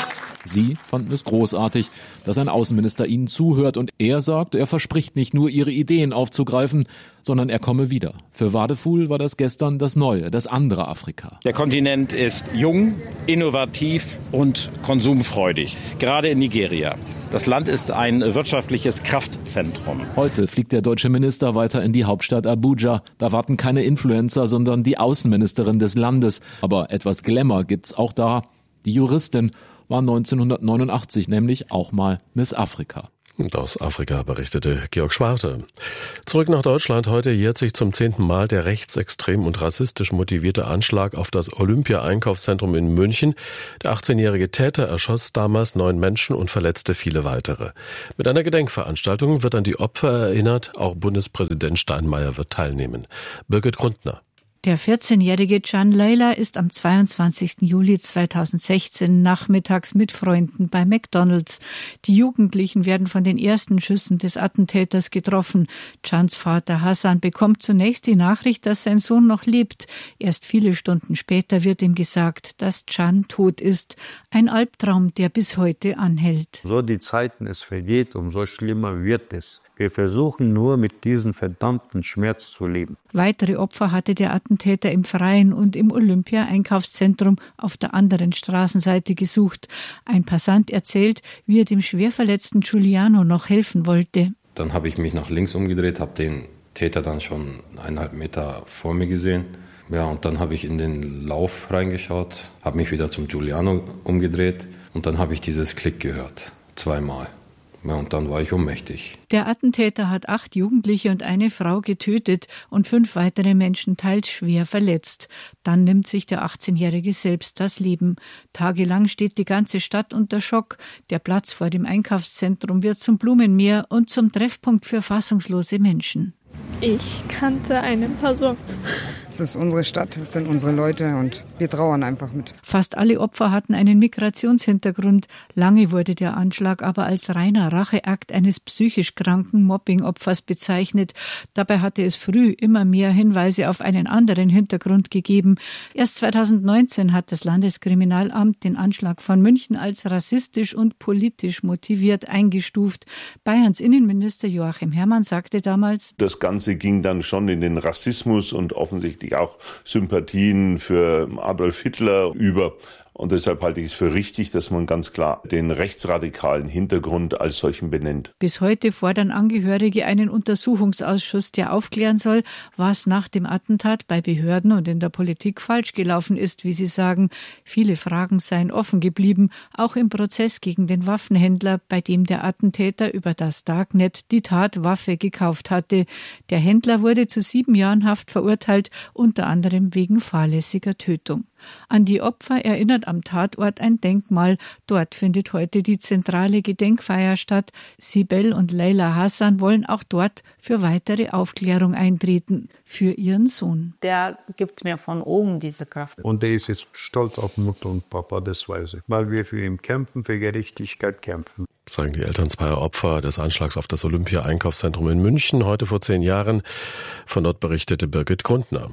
Sie fanden es großartig, dass ein Außenminister ihnen zuhört und er sagt, er verspricht nicht nur, ihre Ideen aufzugreifen, sondern er komme wieder. Für Wadefuhl war das gestern das neue, das andere Afrika. Der Kontinent ist jung, innovativ und konsumfreudig, gerade in Nigeria. Das Land ist ein wirtschaftliches Kraftzentrum. Heute fliegt der deutsche Minister weiter in die Hauptstadt Abuja. Da warten keine Influencer, sondern die Außenministerin des Landes. Aber etwas Glamour gibt's auch da. Die Juristin war neunzehnhundertneunundachtzig nämlich auch mal Miss Afrika. Und aus Afrika berichtete Georg Schwarte. Zurück nach Deutschland. Heute jährt sich zum zehnten Mal der rechtsextrem und rassistisch motivierte Anschlag auf das Olympia-Einkaufszentrum in München. Der achtzehnjährige Täter erschoss damals neun Menschen und verletzte viele weitere. Mit einer Gedenkveranstaltung wird an die Opfer erinnert. Auch Bundespräsident Steinmeier wird teilnehmen. Birgit Grundner. Der vierzehnjährige Can Leyla ist am zweiundzwanzigsten Juli zweitausendsechzehn nachmittags mit Freunden bei McDonald's. Die Jugendlichen werden von den ersten Schüssen des Attentäters getroffen. Cans Vater Hassan bekommt zunächst die Nachricht, dass sein Sohn noch lebt. Erst viele Stunden später wird ihm gesagt, dass Can tot ist. Ein Albtraum, der bis heute anhält. So die Zeiten es vergeht, umso schlimmer wird es. Wir versuchen nur, mit diesem verdammten Schmerz zu leben. Weitere Opfer hatte der Attentäter im Freien und im Olympia-Einkaufszentrum auf der anderen Straßenseite gesucht. Ein Passant erzählt, wie er dem schwerverletzten Giuliano noch helfen wollte. Dann habe ich mich nach links umgedreht, habe den Täter dann schon eineinhalb Meter vor mir gesehen. Ja, und dann habe ich in den Lauf reingeschaut, habe mich wieder zum Giuliano umgedreht und dann habe ich dieses Klick gehört, zweimal. Ja, und dann war ich ohnmächtig. Der Attentäter hat acht Jugendliche und eine Frau getötet und fünf weitere Menschen teils schwer verletzt. Dann nimmt sich der achtzehnjährige selbst das Leben. Tagelang steht die ganze Stadt unter Schock. Der Platz vor dem Einkaufszentrum wird zum Blumenmeer und zum Treffpunkt für fassungslose Menschen. Ich kannte eine Person. Es ist unsere Stadt, es sind unsere Leute und wir trauern einfach mit. Fast alle Opfer hatten einen Migrationshintergrund. Lange wurde der Anschlag aber als reiner Racheakt eines psychisch kranken Mobbing-Opfers bezeichnet. Dabei hatte es früh immer mehr Hinweise auf einen anderen Hintergrund gegeben. Erst zweitausendneunzehn hat das Landeskriminalamt den Anschlag von München als rassistisch und politisch motiviert eingestuft. Bayerns Innenminister Joachim Herrmann sagte damals: Das Ganze ging dann schon in den Rassismus und offensichtlich auch Sympathien für Adolf Hitler über. Und deshalb halte ich es für richtig, dass man ganz klar den rechtsradikalen Hintergrund als solchen benennt. Bis heute fordern Angehörige einen Untersuchungsausschuss, der aufklären soll, was nach dem Attentat bei Behörden und in der Politik falsch gelaufen ist, wie sie sagen. Viele Fragen seien offen geblieben, auch im Prozess gegen den Waffenhändler, bei dem der Attentäter über das Darknet die Tatwaffe gekauft hatte. Der Händler wurde zu sieben Jahren Haft verurteilt, unter anderem wegen fahrlässiger Tötung. An die Opfer erinnert am Tatort ein Denkmal. Dort findet heute die zentrale Gedenkfeier statt. Sibel und Leyla Hassan wollen auch dort für weitere Aufklärung eintreten. Für ihren Sohn. Der gibt mir von oben diese Kraft. Und der ist jetzt stolz auf Mutter und Papa, das weiß ich. Weil wir für ihn kämpfen, für Gerechtigkeit kämpfen. Sagen die Eltern zweier Opfer des Anschlags auf das Olympia-Einkaufszentrum in München, heute vor zehn Jahren. Von dort berichtete Birgit Grundner.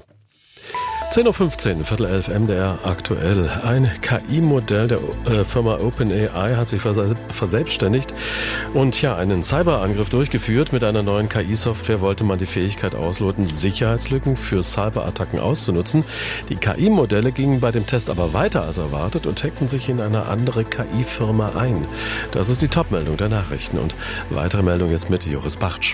zehn Uhr fünfzehn, Viertel elf, M D R aktuell. Ein K I-Modell der äh, Firma OpenAI hat sich verselbstständigt und ja, einen Cyberangriff durchgeführt. Mit einer neuen K I-Software wollte man die Fähigkeit ausloten, Sicherheitslücken für Cyberattacken auszunutzen. Die K I-Modelle gingen bei dem Test aber weiter als erwartet und hackten sich in eine andere K I-Firma ein. Das ist die Top-Meldung der Nachrichten und weitere Meldung jetzt mit Joris Bartsch.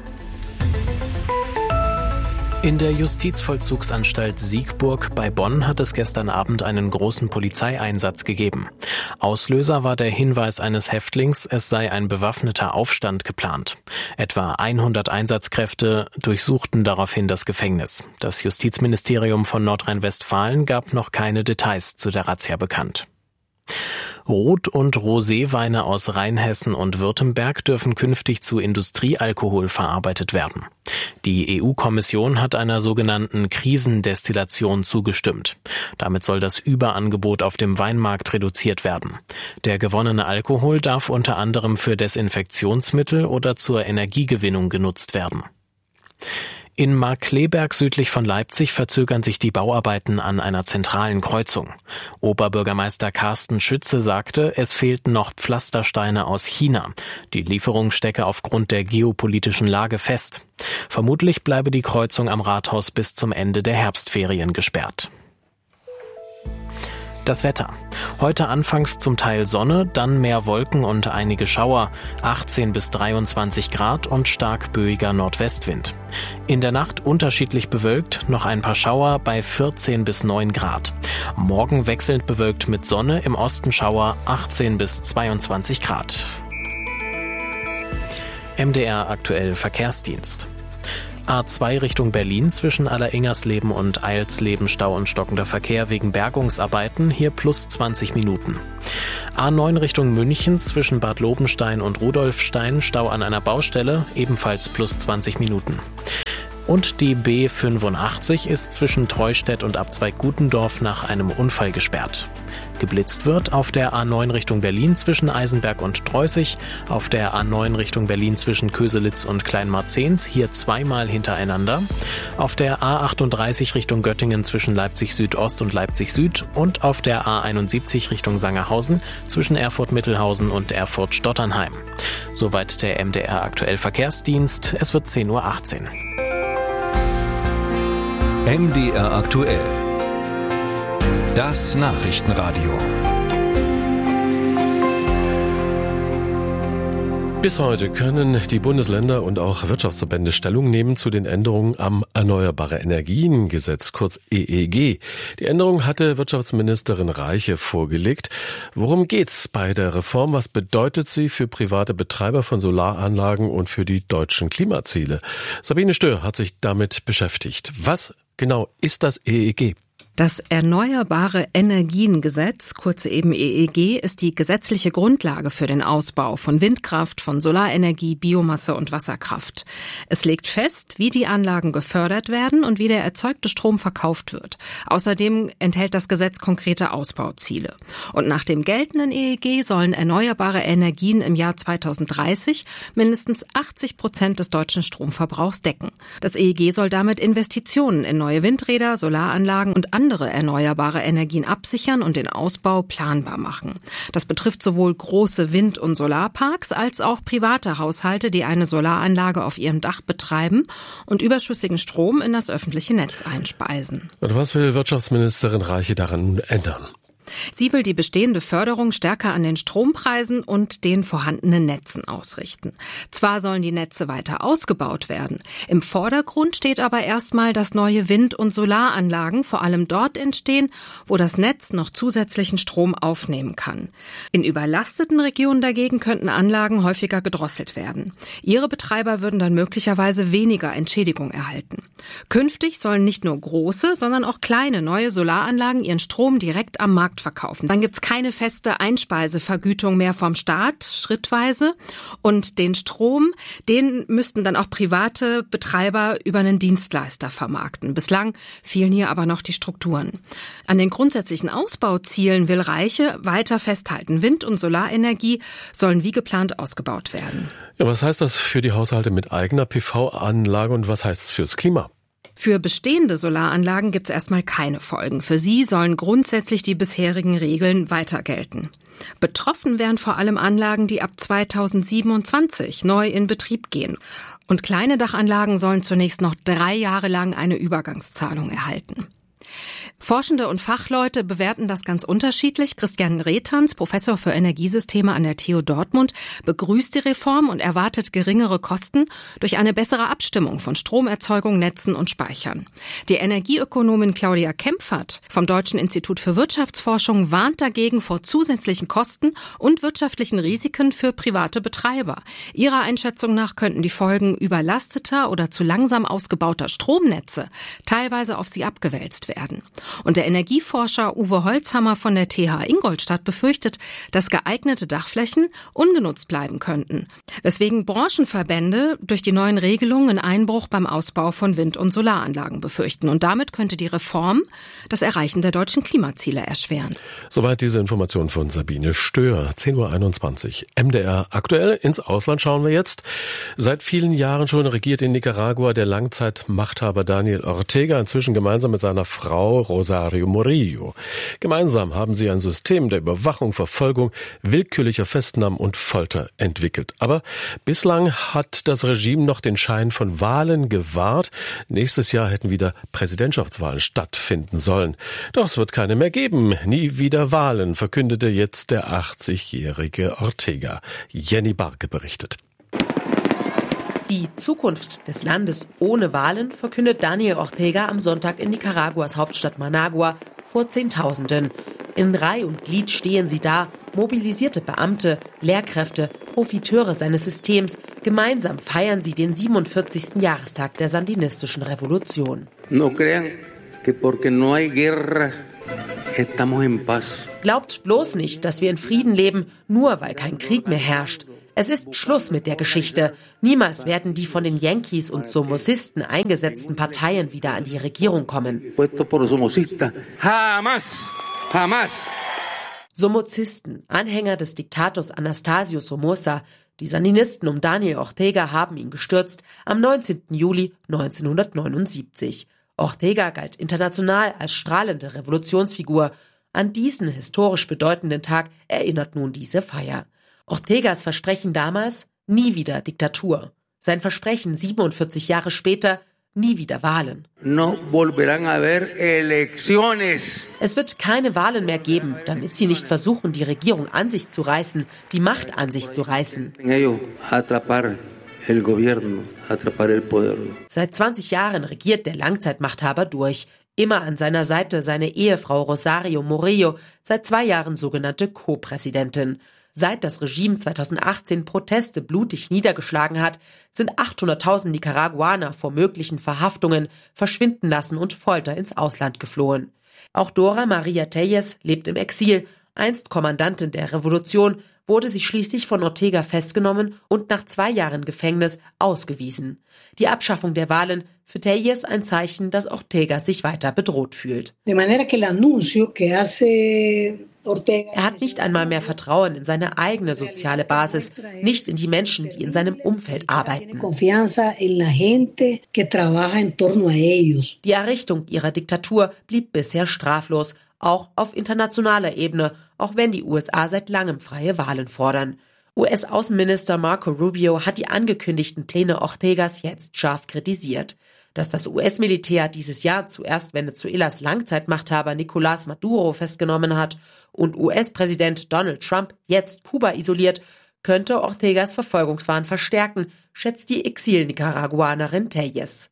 In der Justizvollzugsanstalt Siegburg bei Bonn hat es gestern Abend einen großen Polizeieinsatz gegeben. Auslöser war der Hinweis eines Häftlings, es sei ein bewaffneter Aufstand geplant. Etwa hundert Einsatzkräfte durchsuchten daraufhin das Gefängnis. Das Justizministerium von Nordrhein-Westfalen gab noch keine Details zu der Razzia bekannt. Rot- und Roséweine aus Rheinhessen und Württemberg dürfen künftig zu Industriealkohol verarbeitet werden. Die E U-Kommission hat einer sogenannten Krisendestillation zugestimmt. Damit soll das Überangebot auf dem Weinmarkt reduziert werden. Der gewonnene Alkohol darf unter anderem für Desinfektionsmittel oder zur Energiegewinnung genutzt werden. In Markkleeberg südlich von Leipzig verzögern sich die Bauarbeiten an einer zentralen Kreuzung. Oberbürgermeister Carsten Schütze sagte, es fehlten noch Pflastersteine aus China. Die Lieferung stecke aufgrund der geopolitischen Lage fest. Vermutlich bleibe die Kreuzung am Rathaus bis zum Ende der Herbstferien gesperrt. Das Wetter. Heute anfangs zum Teil Sonne, dann mehr Wolken und einige Schauer, achtzehn bis dreiundzwanzig Grad und stark böiger Nordwestwind. In der Nacht unterschiedlich bewölkt, noch ein paar Schauer bei vierzehn bis neun Grad. Morgen wechselnd bewölkt mit Sonne, im Osten Schauer, achtzehn bis zweiundzwanzig Grad. M D R aktuell Verkehrsdienst. A zwei Richtung Berlin zwischen Alleringers-Leben und Eilsleben Stau und stockender Verkehr wegen Bergungsarbeiten, hier plus zwanzig Minuten. A neun Richtung München zwischen Bad Lobenstein und Rudolfstein Stau an einer Baustelle, ebenfalls plus zwanzig Minuten. Und die B fünfundachtzig ist zwischen Treustedt und Abzweig Gutendorf nach einem Unfall gesperrt. Geblitzt wird auf der A neun Richtung Berlin zwischen Eisenberg und Treußig, auf der A neun Richtung Berlin zwischen Köselitz und Kleinmarzens, hier zweimal hintereinander, auf der A achtunddreißig Richtung Göttingen zwischen Leipzig Südost und Leipzig Süd und auf der A einundsiebzig Richtung Sangerhausen zwischen Erfurt-Mittelhausen und Erfurt-Stotternheim. Soweit der M D R aktuell Verkehrsdienst. Es wird zehn Uhr achtzehn. M D R aktuell. Das Nachrichtenradio. Bis heute können die Bundesländer und auch Wirtschaftsverbände Stellung nehmen zu den Änderungen am Erneuerbare Energien Gesetz, kurz E E G. Die Änderung hatte Wirtschaftsministerin Reiche vorgelegt. Worum geht's bei der Reform? Was bedeutet sie für private Betreiber von Solaranlagen und für die deutschen Klimaziele? Sabine Stör hat sich damit beschäftigt. Was genau ist das E E G? Das Erneuerbare Energien Gesetz, kurz eben E E G, ist die gesetzliche Grundlage für den Ausbau von Windkraft, von Solarenergie, Biomasse und Wasserkraft. Es legt fest, wie die Anlagen gefördert werden und wie der erzeugte Strom verkauft wird. Außerdem enthält das Gesetz konkrete Ausbauziele. Und nach dem geltenden E E G sollen erneuerbare Energien im Jahr zweitausenddreißig mindestens achtzig Prozent des deutschen Stromverbrauchs decken. Das E E G soll damit Investitionen in neue Windräder, Solaranlagen und andere andere erneuerbare Energien absichern und den Ausbau planbar machen. Das betrifft sowohl große Wind- und Solarparks als auch private Haushalte, die eine Solaranlage auf ihrem Dach betreiben und überschüssigen Strom in das öffentliche Netz einspeisen. Und was will Wirtschaftsministerin Reiche daran ändern? Sie will die bestehende Förderung stärker an den Strompreisen und den vorhandenen Netzen ausrichten. Zwar sollen die Netze weiter ausgebaut werden, im Vordergrund steht aber erstmal, dass neue Wind- und Solaranlagen vor allem dort entstehen, wo das Netz noch zusätzlichen Strom aufnehmen kann. In überlasteten Regionen dagegen könnten Anlagen häufiger gedrosselt werden. Ihre Betreiber würden dann möglicherweise weniger Entschädigung erhalten. Künftig sollen nicht nur große, sondern auch kleine neue Solaranlagen ihren Strom direkt am Markt verkaufen. Dann gibt's keine feste Einspeisevergütung mehr vom Staat, schrittweise. Und den Strom, den müssten dann auch private Betreiber über einen Dienstleister vermarkten. Bislang fehlen hier aber noch die Strukturen. An den grundsätzlichen Ausbauzielen will Reiche weiter festhalten. Wind- und Solarenergie sollen wie geplant ausgebaut werden. Ja, was heißt das für die Haushalte mit eigener P V-Anlage und was heißt es fürs Klima? Für bestehende Solaranlagen gibt es erstmal keine Folgen. Für sie sollen grundsätzlich die bisherigen Regeln weiter gelten. Betroffen wären vor allem Anlagen, die ab zweitausendsiebenundzwanzig neu in Betrieb gehen. Und kleine Dachanlagen sollen zunächst noch drei Jahre lang eine Übergangszahlung erhalten. Forschende und Fachleute bewerten das ganz unterschiedlich. Christian Rethans, Professor für Energiesysteme an der T U Dortmund, begrüßt die Reform und erwartet geringere Kosten durch eine bessere Abstimmung von Stromerzeugung, Netzen und Speichern. Die Energieökonomin Claudia Kempfert vom Deutschen Institut für Wirtschaftsforschung warnt dagegen vor zusätzlichen Kosten und wirtschaftlichen Risiken für private Betreiber. Ihrer Einschätzung nach könnten die Folgen überlasteter oder zu langsam ausgebauter Stromnetze teilweise auf sie abgewälzt werden. Und der Energieforscher Uwe Holzhammer von der T H Ingolstadt befürchtet, dass geeignete Dachflächen ungenutzt bleiben könnten, weswegen Branchenverbände durch die neuen Regelungen einen Einbruch beim Ausbau von Wind- und Solaranlagen befürchten. Und damit könnte die Reform das Erreichen der deutschen Klimaziele erschweren. Soweit diese Information von Sabine Stör, zehn Uhr einundzwanzig. M D R aktuell. Ins Ausland schauen wir jetzt. Seit vielen Jahren schon regiert in Nicaragua der Langzeitmachthaber Daniel Ortega, inzwischen gemeinsam mit seiner Frau Rosario Murillo. Gemeinsam haben sie ein System der Überwachung, Verfolgung, willkürlicher Festnahmen und Folter entwickelt. Aber bislang hat das Regime noch den Schein von Wahlen gewahrt. Nächstes Jahr hätten wieder Präsidentschaftswahlen stattfinden sollen. Doch es wird keine mehr geben. Nie wieder Wahlen, verkündete jetzt der achtzigjährige Ortega. Jenny Barke berichtet. Die Zukunft des Landes ohne Wahlen verkündet Daniel Ortega am Sonntag in Nicaraguas Hauptstadt Managua vor Zehntausenden. In Reih und Glied stehen sie da, mobilisierte Beamte, Lehrkräfte, Profiteure seines Systems. Gemeinsam feiern sie den siebenundvierzigsten Jahrestag der sandinistischen Revolution. No crean que porque no hay guerra estamos en paz. Glaubt bloß nicht, dass wir in Frieden leben, nur weil kein Krieg mehr herrscht. Es ist Schluss mit der Geschichte. Niemals werden die von den Yankees und Somocisten eingesetzten Parteien wieder an die Regierung kommen. Somocisten, Anhänger des Diktators Anastasio Somoza. Die Sandinisten um Daniel Ortega haben ihn gestürzt am neunzehnten Juli neunzehnhundertneunundsiebzig. Ortega galt international als strahlende Revolutionsfigur. An diesen historisch bedeutenden Tag erinnert nun diese Feier. Ortegas Versprechen damals, nie wieder Diktatur. Sein Versprechen siebenundvierzig Jahre später, nie wieder Wahlen. No volverán a haber elecciones. Es wird keine Wahlen mehr geben, damit sie nicht versuchen, die Regierung an sich zu reißen, die Macht an sich zu reißen. El gobierno, atrapar el poder. Seit zwanzig Jahren regiert der Langzeitmachthaber durch. Immer an seiner Seite seine Ehefrau Rosario Murillo, seit zwei Jahren sogenannte Co-Präsidentin. Seit das Regime zweitausendachtzehn Proteste blutig niedergeschlagen hat, sind achthunderttausend Nicaraguaner vor möglichen Verhaftungen, Verschwindenlassen und Folter ins Ausland geflohen. Auch Dora Maria Tellez lebt im Exil. Einst Kommandantin der Revolution, wurde sie schließlich von Ortega festgenommen und nach zwei Jahren Gefängnis ausgewiesen. Die Abschaffung der Wahlen für Tellez ein Zeichen, dass Ortega sich weiter bedroht fühlt. De manera que el anuncio que hace Ortega. Er hat nicht einmal mehr Vertrauen in seine eigene soziale Basis, nicht in die Menschen, die in seinem Umfeld arbeiten. Die Errichtung ihrer Diktatur blieb bisher straflos, auch auf internationaler Ebene, auch wenn die U S A seit langem freie Wahlen fordern. U S-Außenminister Marco Rubio hat die angekündigten Pläne Ortegas jetzt scharf kritisiert. Dass das U S-Militär dieses Jahr zuerst Venezuelas Langzeitmachthaber Nicolás Maduro festgenommen hat und U S-Präsident Donald Trump jetzt Kuba isoliert, könnte Ortegas Verfolgungswahn verstärken, schätzt die Exil-Nicaraguanerin Tellez.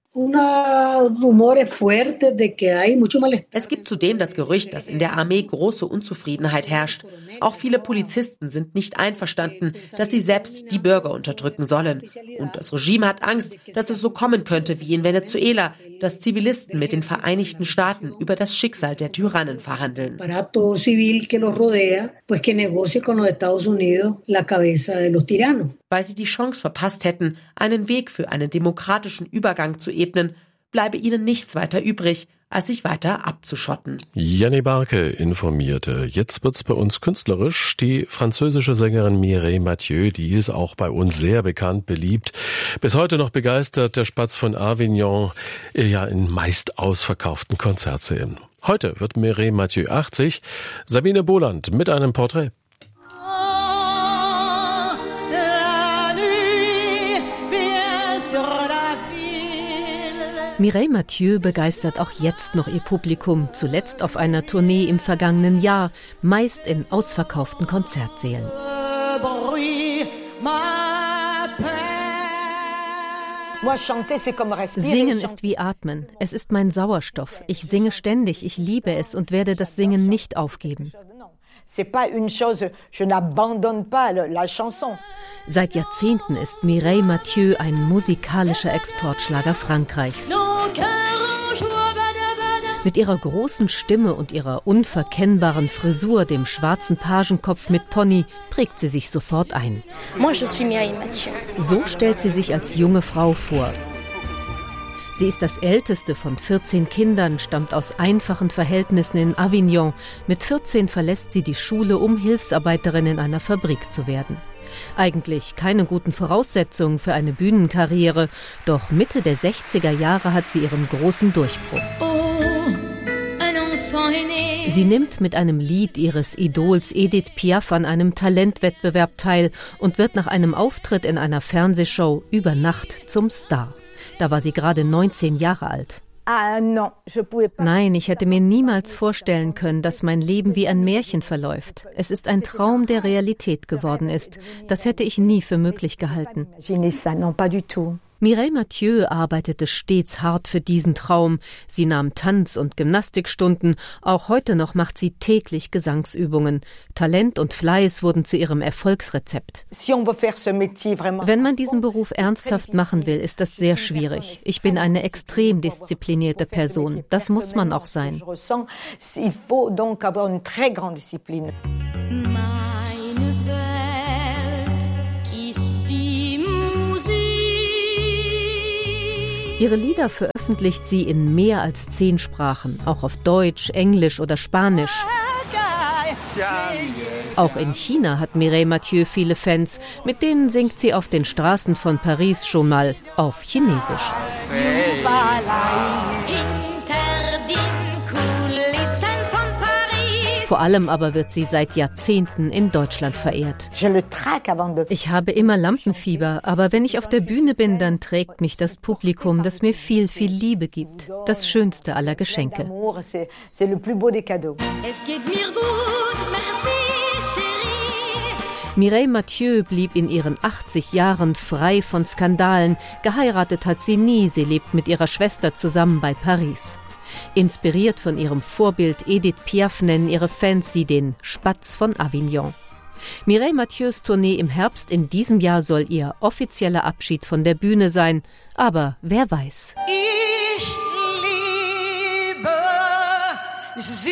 Es gibt zudem das Gerücht, dass in der Armee große Unzufriedenheit herrscht. Auch viele Polizisten sind nicht einverstanden, dass sie selbst die Bürger unterdrücken sollen. Und das Regime hat Angst, dass es so kommen könnte wie in Venezuela, dass Zivilisten mit den Vereinigten Staaten über das Schicksal der Tyrannen verhandeln. Weil sie die Chance verpasst hätten, einen Weg für einen demokratischen Übergang zu ebnen, bleibe ihnen nichts weiter übrig, als sich weiter abzuschotten. Jenny Barke informierte. Jetzt wird's bei uns künstlerisch. Die französische Sängerin Mireille Mathieu, die ist auch bei uns sehr bekannt, beliebt. Bis heute noch begeistert der Spatz von Avignon, ja in meist ausverkauften Konzertsälen. Heute wird Mireille Mathieu achtzig. Sabine Boland mit einem Porträt. Mireille Mathieu begeistert auch jetzt noch ihr Publikum, zuletzt auf einer Tournee im vergangenen Jahr, meist in ausverkauften Konzertsälen. Singen ist wie Atmen. Es ist mein Sauerstoff. Ich singe ständig, ich liebe es und werde das Singen nicht aufgeben. Seit Jahrzehnten ist Mireille Mathieu ein musikalischer Exportschlager Frankreichs. Mit ihrer großen Stimme und ihrer unverkennbaren Frisur, dem schwarzen Pagenkopf mit Pony, prägt sie sich sofort ein. Moi, je suis Mireille Mathieu. So stellt sie sich als junge Frau vor. Sie ist das älteste von vierzehn Kindern, stammt aus einfachen Verhältnissen in Avignon. Mit vierzehn verlässt sie die Schule, um Hilfsarbeiterin in einer Fabrik zu werden. Eigentlich keine guten Voraussetzungen für eine Bühnenkarriere, doch Mitte der sechziger Jahre hat sie ihren großen Durchbruch. Sie nimmt mit einem Lied ihres Idols Edith Piaf an einem Talentwettbewerb teil und wird nach einem Auftritt in einer Fernsehshow über Nacht zum Star. Da war sie gerade neunzehn Jahre alt. Nein, ich hätte mir niemals vorstellen können, dass mein Leben wie ein Märchen verläuft. Es ist ein Traum, der Realität geworden ist. Das hätte ich nie für möglich gehalten. Mireille Mathieu arbeitete stets hart für diesen Traum. Sie nahm Tanz- und Gymnastikstunden. Auch heute noch macht sie täglich Gesangsübungen. Talent und Fleiß wurden zu ihrem Erfolgsrezept. Wenn man diesen Beruf ernsthaft machen will, ist das sehr schwierig. Ich bin eine extrem disziplinierte Person. Das muss man auch sein. Ihre Lieder veröffentlicht sie in mehr als zehn Sprachen, auch auf Deutsch, Englisch oder Spanisch. Auch in China hat Mireille Mathieu viele Fans, mit denen singt sie auf den Straßen von Paris schon mal auf Chinesisch. Vor allem aber wird sie seit Jahrzehnten in Deutschland verehrt. Ich habe immer Lampenfieber, aber wenn ich auf der Bühne bin, dann trägt mich das Publikum, das mir viel, viel Liebe gibt. Das schönste aller Geschenke. Es geht mir gut, merci, chérie. Mireille Mathieu blieb in ihren achtzig Jahren frei von Skandalen. Geheiratet hat sie nie, sie lebt mit ihrer Schwester zusammen bei Paris. Inspiriert von ihrem Vorbild Edith Piaf nennen ihre Fans sie den Spatz von Avignon. Mireille Mathieus Tournee im Herbst in diesem Jahr soll ihr offizieller Abschied von der Bühne sein. Aber wer weiß. Ich liebe sie.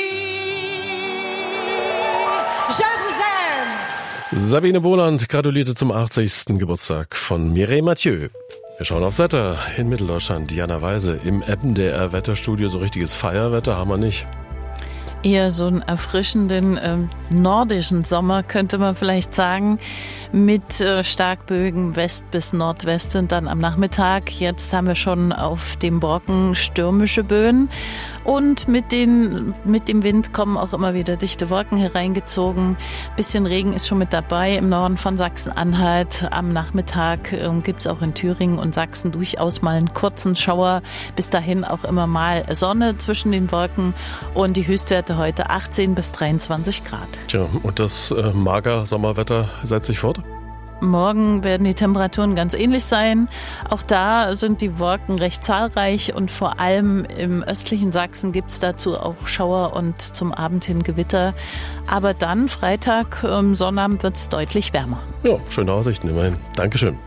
Je vous aime. Sabine Boland gratulierte zum achtzigsten Geburtstag von Mireille Mathieu. Wir schauen aufs Wetter in Mitteldeutschland. Diana Weise im M D R-Wetterstudio. So richtiges Feierwetter haben wir nicht. Eher so einen erfrischenden äh, nordischen Sommer, könnte man vielleicht sagen, mit äh, Starkbögen West bis Nordwest und dann am Nachmittag. Jetzt haben wir schon auf dem Brocken stürmische Böen und mit, den, mit dem Wind kommen auch immer wieder dichte Wolken hereingezogen. Bisschen Regen ist schon mit dabei im Norden von Sachsen-Anhalt. Am Nachmittag äh, gibt es auch in Thüringen und Sachsen durchaus mal einen kurzen Schauer. Bis dahin auch immer mal Sonne zwischen den Wolken und die Höchstwerte heute achtzehn bis dreiundzwanzig Grad. Tja, und das äh, mager Sommerwetter setzt sich fort? Morgen werden die Temperaturen ganz ähnlich sein. Auch da sind die Wolken recht zahlreich und vor allem im östlichen Sachsen gibt es dazu auch Schauer und zum Abend hin Gewitter. Aber dann Freitag, ähm, Sonnabend wird es deutlich wärmer. Ja, schöne Aussichten immerhin. Dankeschön.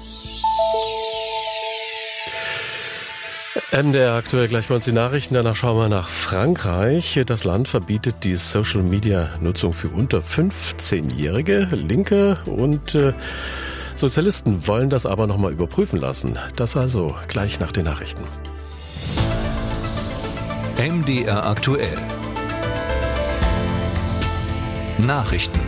M D R aktuell gleich bei uns die Nachrichten. Danach schauen wir nach Frankreich. Das Land verbietet die Social-Media-Nutzung für unter fünfzehnjährige. Linke und äh, Sozialisten wollen das aber nochmal überprüfen lassen. Das also gleich nach den Nachrichten. M D R aktuell. Nachrichten.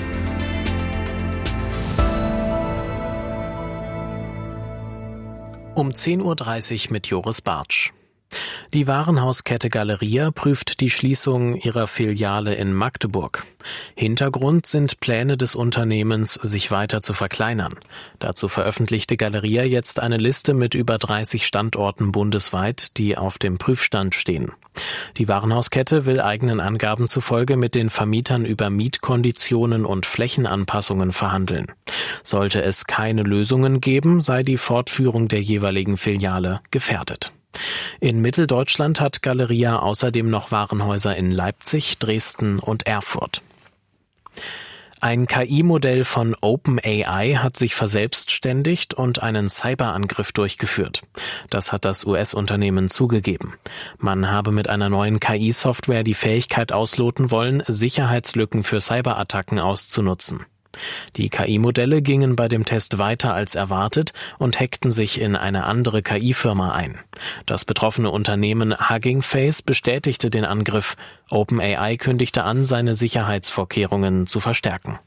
Um zehn Uhr dreißig mit Joris Bartsch. Die Warenhauskette Galeria prüft die Schließung ihrer Filiale in Magdeburg. Hintergrund sind Pläne des Unternehmens, sich weiter zu verkleinern. Dazu veröffentlichte Galeria jetzt eine Liste mit über dreißig Standorten bundesweit, die auf dem Prüfstand stehen. Die Warenhauskette will eigenen Angaben zufolge mit den Vermietern über Mietkonditionen und Flächenanpassungen verhandeln. Sollte es keine Lösungen geben, sei die Fortführung der jeweiligen Filiale gefährdet. In Mitteldeutschland hat Galeria außerdem noch Warenhäuser in Leipzig, Dresden und Erfurt. Ein K I-Modell von OpenAI hat sich verselbstständigt und einen Cyberangriff durchgeführt. Das hat das U S-Unternehmen zugegeben. Man habe mit einer neuen K I-Software die Fähigkeit ausloten wollen, Sicherheitslücken für Cyberattacken auszunutzen. Die K I-Modelle gingen bei dem Test weiter als erwartet und hackten sich in eine andere K I-Firma ein. Das betroffene Unternehmen Hugging Face bestätigte den Angriff. OpenAI kündigte an, seine Sicherheitsvorkehrungen zu verstärken.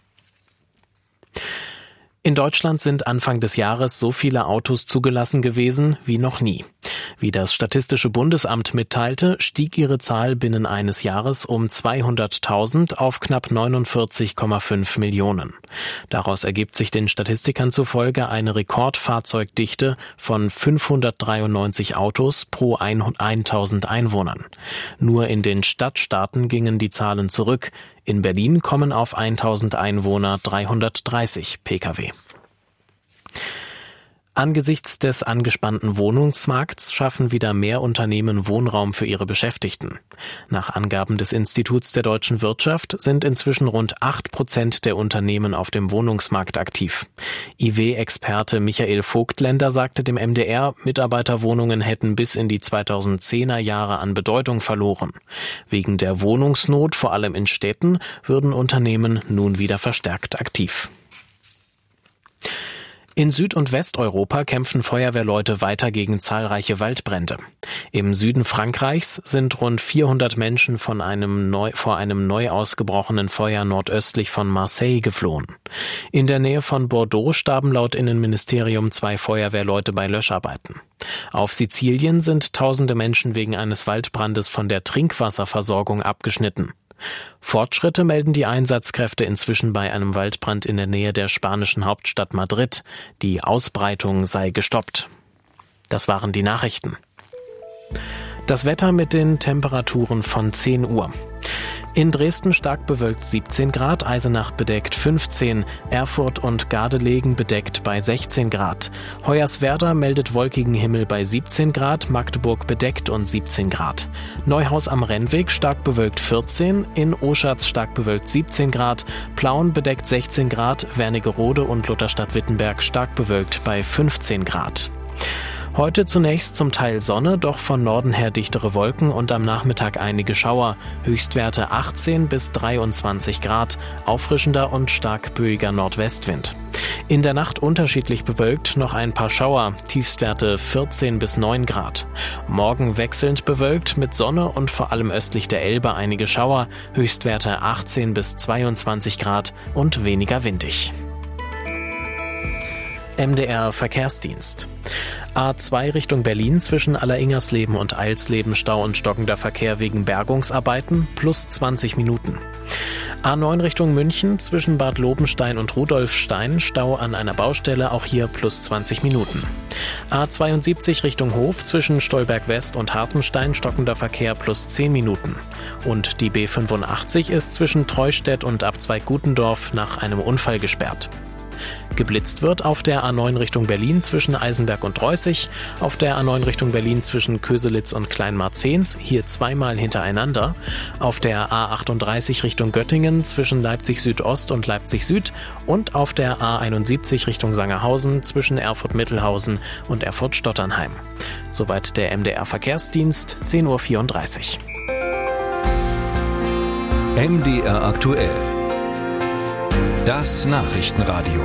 In Deutschland sind Anfang des Jahres so viele Autos zugelassen gewesen wie noch nie. Wie das Statistische Bundesamt mitteilte, stieg ihre Zahl binnen eines Jahres um zweihunderttausend auf knapp neunundvierzig Komma fünf Millionen. Daraus ergibt sich den Statistikern zufolge eine Rekordfahrzeugdichte von fünfhundertdreiundneunzig Autos pro tausend Einwohnern. Nur in den Stadtstaaten gingen die Zahlen zurück. In Berlin kommen auf tausend Einwohner dreihundertdreißig Pkw. Angesichts des angespannten Wohnungsmarkts schaffen wieder mehr Unternehmen Wohnraum für ihre Beschäftigten. Nach Angaben des Instituts der deutschen Wirtschaft sind inzwischen rund acht Prozent der Unternehmen auf dem Wohnungsmarkt aktiv. I W-Experte Michael Vogtländer sagte dem M D R, Mitarbeiterwohnungen hätten bis in die zweitausendzehner Jahre an Bedeutung verloren. Wegen der Wohnungsnot, vor allem in Städten, würden Unternehmen nun wieder verstärkt aktiv. In Süd- und Westeuropa kämpfen Feuerwehrleute weiter gegen zahlreiche Waldbrände. Im Süden Frankreichs sind rund vierhundert Menschen von einem neu, vor einem neu ausgebrochenen Feuer nordöstlich von Marseille geflohen. In der Nähe von Bordeaux starben laut Innenministerium zwei Feuerwehrleute bei Löscharbeiten. Auf Sizilien sind tausende Menschen wegen eines Waldbrandes von der Trinkwasserversorgung abgeschnitten. Fortschritte melden die Einsatzkräfte inzwischen bei einem Waldbrand in der Nähe der spanischen Hauptstadt Madrid. Die Ausbreitung sei gestoppt. Das waren die Nachrichten. Das Wetter mit den Temperaturen von zehn Uhr. In Dresden stark bewölkt siebzehn Grad, Eisenach bedeckt fünfzehn, Erfurt und Gardelegen bedeckt bei sechzehn Grad. Hoyerswerda meldet wolkigen Himmel bei siebzehn Grad, Magdeburg bedeckt und siebzehn Grad. Neuhaus am Rennweg stark bewölkt vierzehn, in Oschatz stark bewölkt siebzehn Grad, Plauen bedeckt sechzehn Grad, Wernigerode und Lutherstadt-Wittenberg stark bewölkt bei fünfzehn Grad. Heute zunächst zum Teil Sonne, doch von Norden her dichtere Wolken und am Nachmittag einige Schauer. Höchstwerte achtzehn bis dreiundzwanzig Grad, auffrischender und stark böiger Nordwestwind. In der Nacht unterschiedlich bewölkt, noch ein paar Schauer, Tiefstwerte vierzehn bis neun Grad. Morgen wechselnd bewölkt, mit Sonne und vor allem östlich der Elbe einige Schauer, Höchstwerte achtzehn bis zweiundzwanzig Grad und weniger windig. M D R Verkehrsdienst. A zwei Richtung Berlin zwischen Alleringhersleben und Eilsleben Stau und stockender Verkehr wegen Bergungsarbeiten plus zwanzig Minuten. A neun Richtung München zwischen Bad Lobenstein und Rudolfstein Stau an einer Baustelle, auch hier plus zwanzig Minuten. A zweiundsiebzig Richtung Hof zwischen Stolberg West und Hartenstein stockender Verkehr plus zehn Minuten. Und die B fünfundachtzig ist zwischen Treustedt und Abzweig Gutendorf nach einem Unfall gesperrt. Geblitzt wird auf der A neun Richtung Berlin zwischen Eisenberg und Reußig, auf der A neun Richtung Berlin zwischen Köselitz und Kleinmarzens, hier zweimal hintereinander, auf der A achtunddreißig Richtung Göttingen zwischen Leipzig Südost und Leipzig Süd und auf der A einundsiebzig Richtung Sangerhausen zwischen Erfurt-Mittelhausen und Erfurt-Stotternheim. Soweit der M D R Verkehrsdienst, zehn Uhr vierunddreißig. M D R aktuell. Das Nachrichtenradio.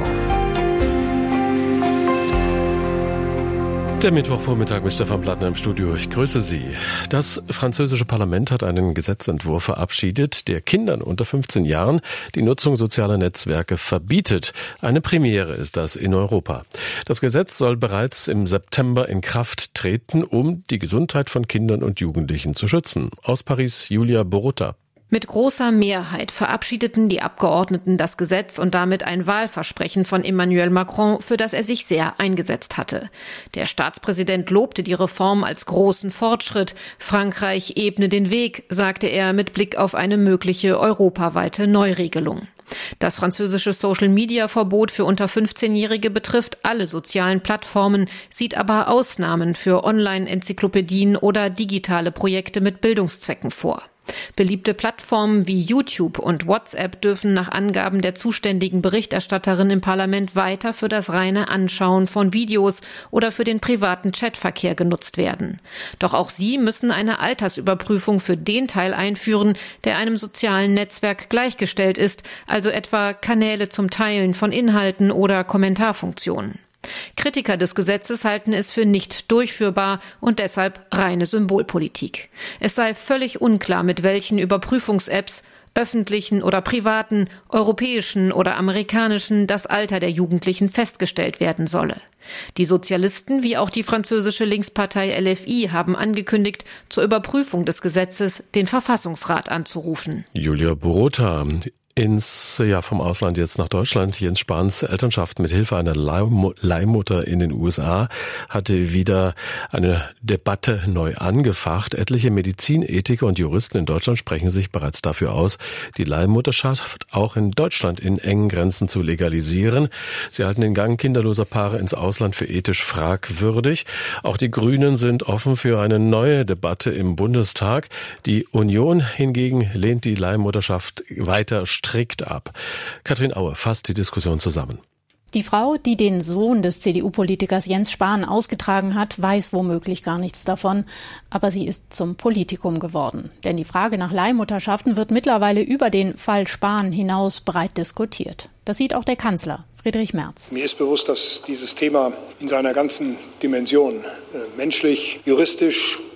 Der Mittwochvormittag mit Stefan Plattner im Studio. Ich grüße Sie. Das französische Parlament hat einen Gesetzentwurf verabschiedet, der Kindern unter fünfzehn Jahren die Nutzung sozialer Netzwerke verbietet. Eine Premiere ist das in Europa. Das Gesetz soll bereits im September in Kraft treten, um die Gesundheit von Kindern und Jugendlichen zu schützen. Aus Paris, Julia Borutta. Mit großer Mehrheit verabschiedeten die Abgeordneten das Gesetz und damit ein Wahlversprechen von Emmanuel Macron, für das er sich sehr eingesetzt hatte. Der Staatspräsident lobte die Reform als großen Fortschritt. Frankreich ebne den Weg, sagte er mit Blick auf eine mögliche europaweite Neuregelung. Das französische Social-Media-Verbot für unter fünfzehnjährige betrifft alle sozialen Plattformen, sieht aber Ausnahmen für Online-Enzyklopädien oder digitale Projekte mit Bildungszwecken vor. Beliebte Plattformen wie YouTube und WhatsApp dürfen nach Angaben der zuständigen Berichterstatterin im Parlament weiter für das reine Anschauen von Videos oder für den privaten Chatverkehr genutzt werden. Doch auch sie müssen eine Altersüberprüfung für den Teil einführen, der einem sozialen Netzwerk gleichgestellt ist, also etwa Kanäle zum Teilen von Inhalten oder Kommentarfunktionen. Kritiker des Gesetzes halten es für nicht durchführbar und deshalb reine Symbolpolitik. Es sei völlig unklar, mit welchen Überprüfungs-Apps, öffentlichen oder privaten, europäischen oder amerikanischen, das Alter der Jugendlichen festgestellt werden solle. Die Sozialisten wie auch die französische Linkspartei L F I haben angekündigt, zur Überprüfung des Gesetzes den Verfassungsrat anzurufen. Julia Borota. Ins, ja, vom Ausland jetzt nach Deutschland. Jens Spahns Elternschaft mit Hilfe einer Leihmutter in den U S A hatte wieder eine Debatte neu angefacht. Etliche Medizinethiker und Juristen in Deutschland sprechen sich bereits dafür aus, die Leihmutterschaft auch in Deutschland in engen Grenzen zu legalisieren. Sie halten den Gang kinderloser Paare ins Ausland für ethisch fragwürdig. Auch die Grünen sind offen für eine neue Debatte im Bundestag. Die Union hingegen lehnt die Leihmutterschaft weiter strikt ab. Katrin Aue fasst die Diskussion zusammen. Die Frau, die den Sohn des C D U-Politikers Jens Spahn ausgetragen hat, weiß womöglich gar nichts davon. Aber sie ist zum Politikum geworden. Denn die Frage nach Leihmutterschaften wird mittlerweile über den Fall Spahn hinaus breit diskutiert. Das sieht auch der Kanzler, Friedrich Merz. Mir ist bewusst, dass dieses Thema in seiner ganzen Dimension, äh, menschlich, juristisch,